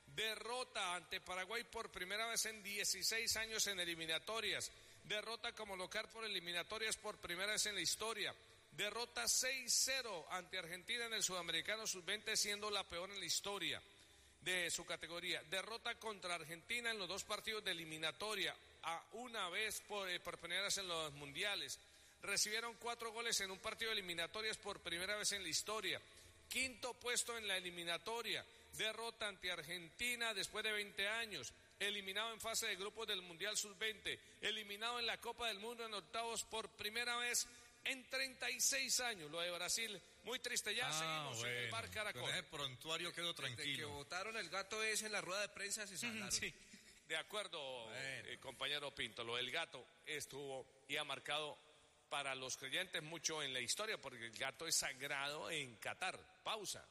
[SPEAKER 2] Derrota ante Paraguay por primera vez en dieciséis años en eliminatorias. Derrota como local por eliminatorias por primera vez en la historia. Derrota seis cero ante Argentina en el Sudamericano sub veinte, siendo la peor en la historia de su categoría. Derrota contra Argentina en los dos partidos de eliminatoria, a una vez por, eh, por primera vez en los mundiales. Recibieron cuatro goles en un partido de eliminatorias por primera vez en la historia. Quinto puesto en la eliminatoria. Derrota ante Argentina después de veinte años. Eliminado en fase de grupos del Mundial sub veinte. Eliminado en la Copa del Mundo en octavos por primera vez en treinta y seis años. Lo de Brasil, muy triste. Ya
[SPEAKER 8] Ah,
[SPEAKER 2] seguimos en el
[SPEAKER 8] bueno.
[SPEAKER 2] Bar Caracol.
[SPEAKER 8] Con ese prontuario quedó
[SPEAKER 13] Desde que
[SPEAKER 8] tranquilo.
[SPEAKER 13] votaron el gato ese en la rueda de prensa se salaron.
[SPEAKER 9] Sí.
[SPEAKER 2] de acuerdo, bueno. eh, compañero Pinto, lo del gato estuvo y ha marcado para los creyentes mucho en la historia, porque el gato es sagrado en Qatar. Pausa.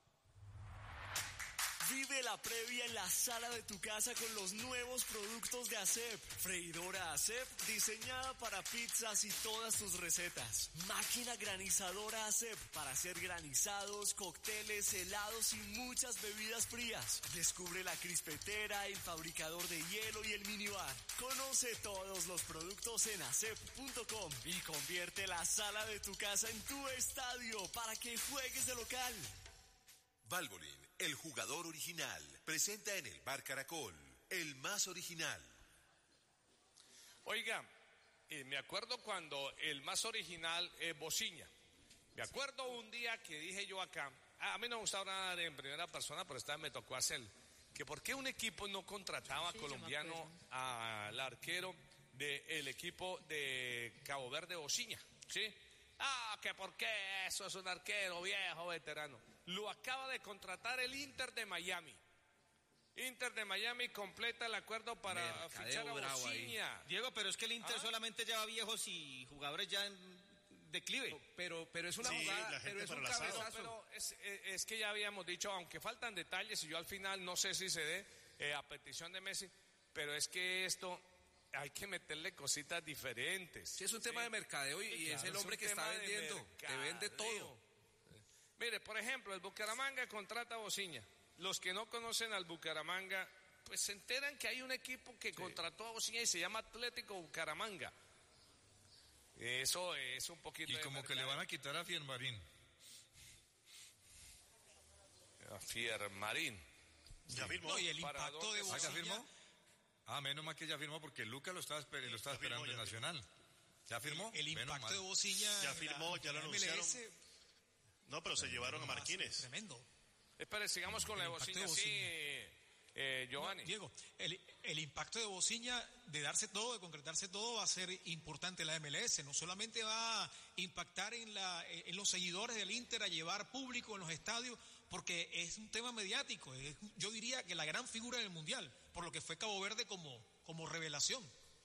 [SPEAKER 21] Vive la previa en la sala de tu casa con los nuevos productos de ASEP. Freidora ASEP, diseñada para pizzas y todas tus recetas. Máquina granizadora ASEP, para hacer granizados, cócteles, helados y muchas bebidas frías. Descubre la crispetera, el fabricador de hielo y el minibar. Conoce todos los productos en asep punto com y convierte la sala de tu casa en tu estadio para que juegues de local.
[SPEAKER 17] Valvoline, el jugador original, presenta en el Bar Caracol, el más original.
[SPEAKER 2] Oiga, eh, me acuerdo cuando el más original es Bociña. Me acuerdo un día que dije yo acá, a, a mí no me gusta hablar en primera persona, pero esta vez me tocó hacer, que por qué un equipo no contrataba sí, colombiano al arquero del equipo de Cabo Verde, Bociña, ¿sí? Ah, que por qué eso es un arquero viejo, veterano. Lo acaba de contratar el Inter de Miami. Inter de Miami completa el acuerdo para Mercadeo fichar a Bociña.
[SPEAKER 1] Diego, pero es que el Inter
[SPEAKER 2] ¿Ah?
[SPEAKER 1] solamente lleva viejos y jugadores ya en declive.
[SPEAKER 13] Pero, pero es una
[SPEAKER 14] sí,
[SPEAKER 13] jugada, pero es un cabezazo.
[SPEAKER 2] Pero es, es que ya habíamos dicho, aunque faltan detalles, y yo al final no sé si se dé eh, a petición de Messi, pero es que esto hay que meterle cositas diferentes.
[SPEAKER 13] Sí, es un
[SPEAKER 2] ¿sí?
[SPEAKER 13] tema de mercadeo y, y claro, es el hombre es que está vendiendo, de te vende todo.
[SPEAKER 2] Mire, por ejemplo, el Bucaramanga contrata a Bociña. Los que no conocen al Bucaramanga, pues se enteran que hay un equipo que sí. contrató a Bociña y se llama Atlético Bucaramanga. Eso es un poquito.
[SPEAKER 8] Y
[SPEAKER 2] de
[SPEAKER 8] como
[SPEAKER 2] mercado.
[SPEAKER 8] que le van a quitar a Fiermarín.
[SPEAKER 2] A Fiermarín.
[SPEAKER 14] Ya firmó.
[SPEAKER 12] No, y el impacto de Bociña.
[SPEAKER 8] ¿Ah, ya firmó? Ah, menos mal que ya firmó porque Lucas lo estaba, lo estaba esperando en Nacional. ¿Ya firmó?
[SPEAKER 12] El, el impacto de Bociña.
[SPEAKER 14] Ya firmó, ya lo anunciaron.
[SPEAKER 12] M L S.
[SPEAKER 14] No, pero se llevaron a Marquínez.
[SPEAKER 12] Tremendo.
[SPEAKER 2] Espera, sigamos con el la de Bociña, sí, eh, Giovanni.
[SPEAKER 12] No, Diego, el, el impacto de Bociña, de darse todo, de concretarse todo, va a ser importante en la M L S. No solamente va a impactar en, la, en los seguidores del Inter, a llevar público en los estadios, porque es un tema mediático. Es, yo diría que la gran figura del Mundial, por lo que fue Cabo Verde como, como revelación.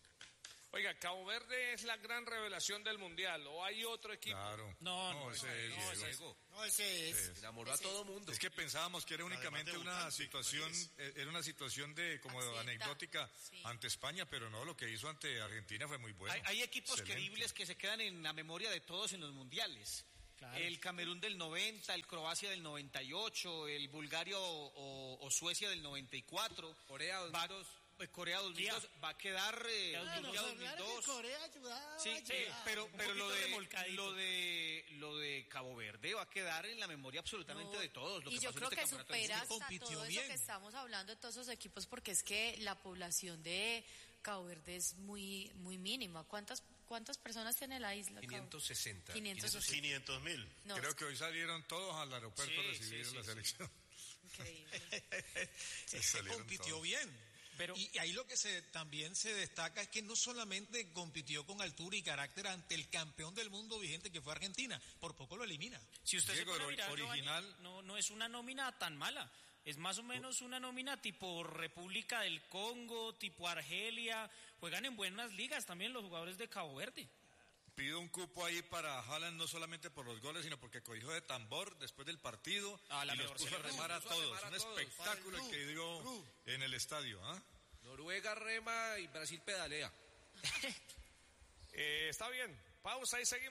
[SPEAKER 2] Oiga, Cabo Verde es la gran revelación del Mundial, ¿o hay otro equipo?
[SPEAKER 8] Claro.
[SPEAKER 9] No,
[SPEAKER 8] no,
[SPEAKER 9] no,
[SPEAKER 8] ese es
[SPEAKER 9] no,
[SPEAKER 8] Diego.
[SPEAKER 10] No, ese es.
[SPEAKER 8] Es.
[SPEAKER 13] Enamoró a todo mundo.
[SPEAKER 8] Es que pensábamos que era únicamente una situación, era una situación de como
[SPEAKER 5] Accidenta.
[SPEAKER 8] anecdótica
[SPEAKER 5] Sí.
[SPEAKER 8] ante España, pero no, lo que hizo ante Argentina fue muy bueno.
[SPEAKER 1] Hay, hay equipos
[SPEAKER 8] Excelente.
[SPEAKER 1] queribles que se quedan en la memoria de todos en los mundiales.
[SPEAKER 9] Claro.
[SPEAKER 1] El Camerún del noventa, el Croacia del noventa y ocho, el Bulgaria o, o, o Suecia del noventa y cuatro.
[SPEAKER 13] Corea dos mil dos.
[SPEAKER 1] Va, Corea dos mil dos va a quedar eh,
[SPEAKER 3] Ah, nos
[SPEAKER 1] Rusia dos mil
[SPEAKER 3] hablaron
[SPEAKER 1] dos.
[SPEAKER 3] que Corea ayudaba,
[SPEAKER 1] Sí, sí,
[SPEAKER 3] ayudaba.
[SPEAKER 1] pero,
[SPEAKER 9] Un
[SPEAKER 1] pero lo,
[SPEAKER 9] poquito
[SPEAKER 1] de,
[SPEAKER 9] remolcadito.
[SPEAKER 1] lo de lo de Cabo Verde va a quedar en la memoria absolutamente
[SPEAKER 5] No,
[SPEAKER 1] de todos. Lo
[SPEAKER 5] y
[SPEAKER 1] que
[SPEAKER 5] yo
[SPEAKER 1] pasó
[SPEAKER 5] creo
[SPEAKER 1] en
[SPEAKER 5] que
[SPEAKER 1] este campeonato del
[SPEAKER 5] supera
[SPEAKER 1] mundo.
[SPEAKER 5] hasta
[SPEAKER 12] compitió
[SPEAKER 5] todo
[SPEAKER 12] bien.
[SPEAKER 5] eso que estamos hablando de todos esos equipos, porque es que la población de Cabo Verde es muy muy mínima. ¿Cuántas cuántas personas tiene la isla? Cabo?
[SPEAKER 13] quinientos sesenta.
[SPEAKER 5] quinientos sesenta.
[SPEAKER 14] quinientos mil.
[SPEAKER 5] No,
[SPEAKER 8] Creo que hoy salieron todos al aeropuerto
[SPEAKER 1] Sí,
[SPEAKER 8] a recibir
[SPEAKER 1] sí, sí,
[SPEAKER 8] la
[SPEAKER 1] sí.
[SPEAKER 8] selección.
[SPEAKER 5] increíble.
[SPEAKER 12] Se
[SPEAKER 8] Salieron
[SPEAKER 12] compitió
[SPEAKER 8] todos.
[SPEAKER 12] bien.
[SPEAKER 9] Pero-
[SPEAKER 12] y ahí lo que se también se destaca es que no solamente compitió con altura y carácter ante el campeón del mundo vigente que fue Argentina, por poco lo elimina.
[SPEAKER 9] Si usted
[SPEAKER 8] Diego,
[SPEAKER 9] se pone a
[SPEAKER 8] el
[SPEAKER 9] mirar,
[SPEAKER 8] original-
[SPEAKER 9] Giovanni, no, no es una nómina tan mala. Es más o menos una nómina tipo República del Congo, tipo Argelia. Juegan en buenas ligas también los jugadores de Cabo Verde.
[SPEAKER 8] Pido un cupo ahí para Haaland, no solamente por los goles, sino porque cogió de tambor después del partido
[SPEAKER 9] Ah, la
[SPEAKER 8] y los
[SPEAKER 9] mejor
[SPEAKER 8] puso a
[SPEAKER 9] celebración.
[SPEAKER 8] remar a
[SPEAKER 13] Puso a
[SPEAKER 8] todos.
[SPEAKER 13] remar a
[SPEAKER 8] Un
[SPEAKER 13] todos.
[SPEAKER 8] espectáculo el que dio en el estadio. ¿Ah?
[SPEAKER 13] Noruega rema y Brasil pedalea.
[SPEAKER 2] Eh, está bien, pausa y seguimos.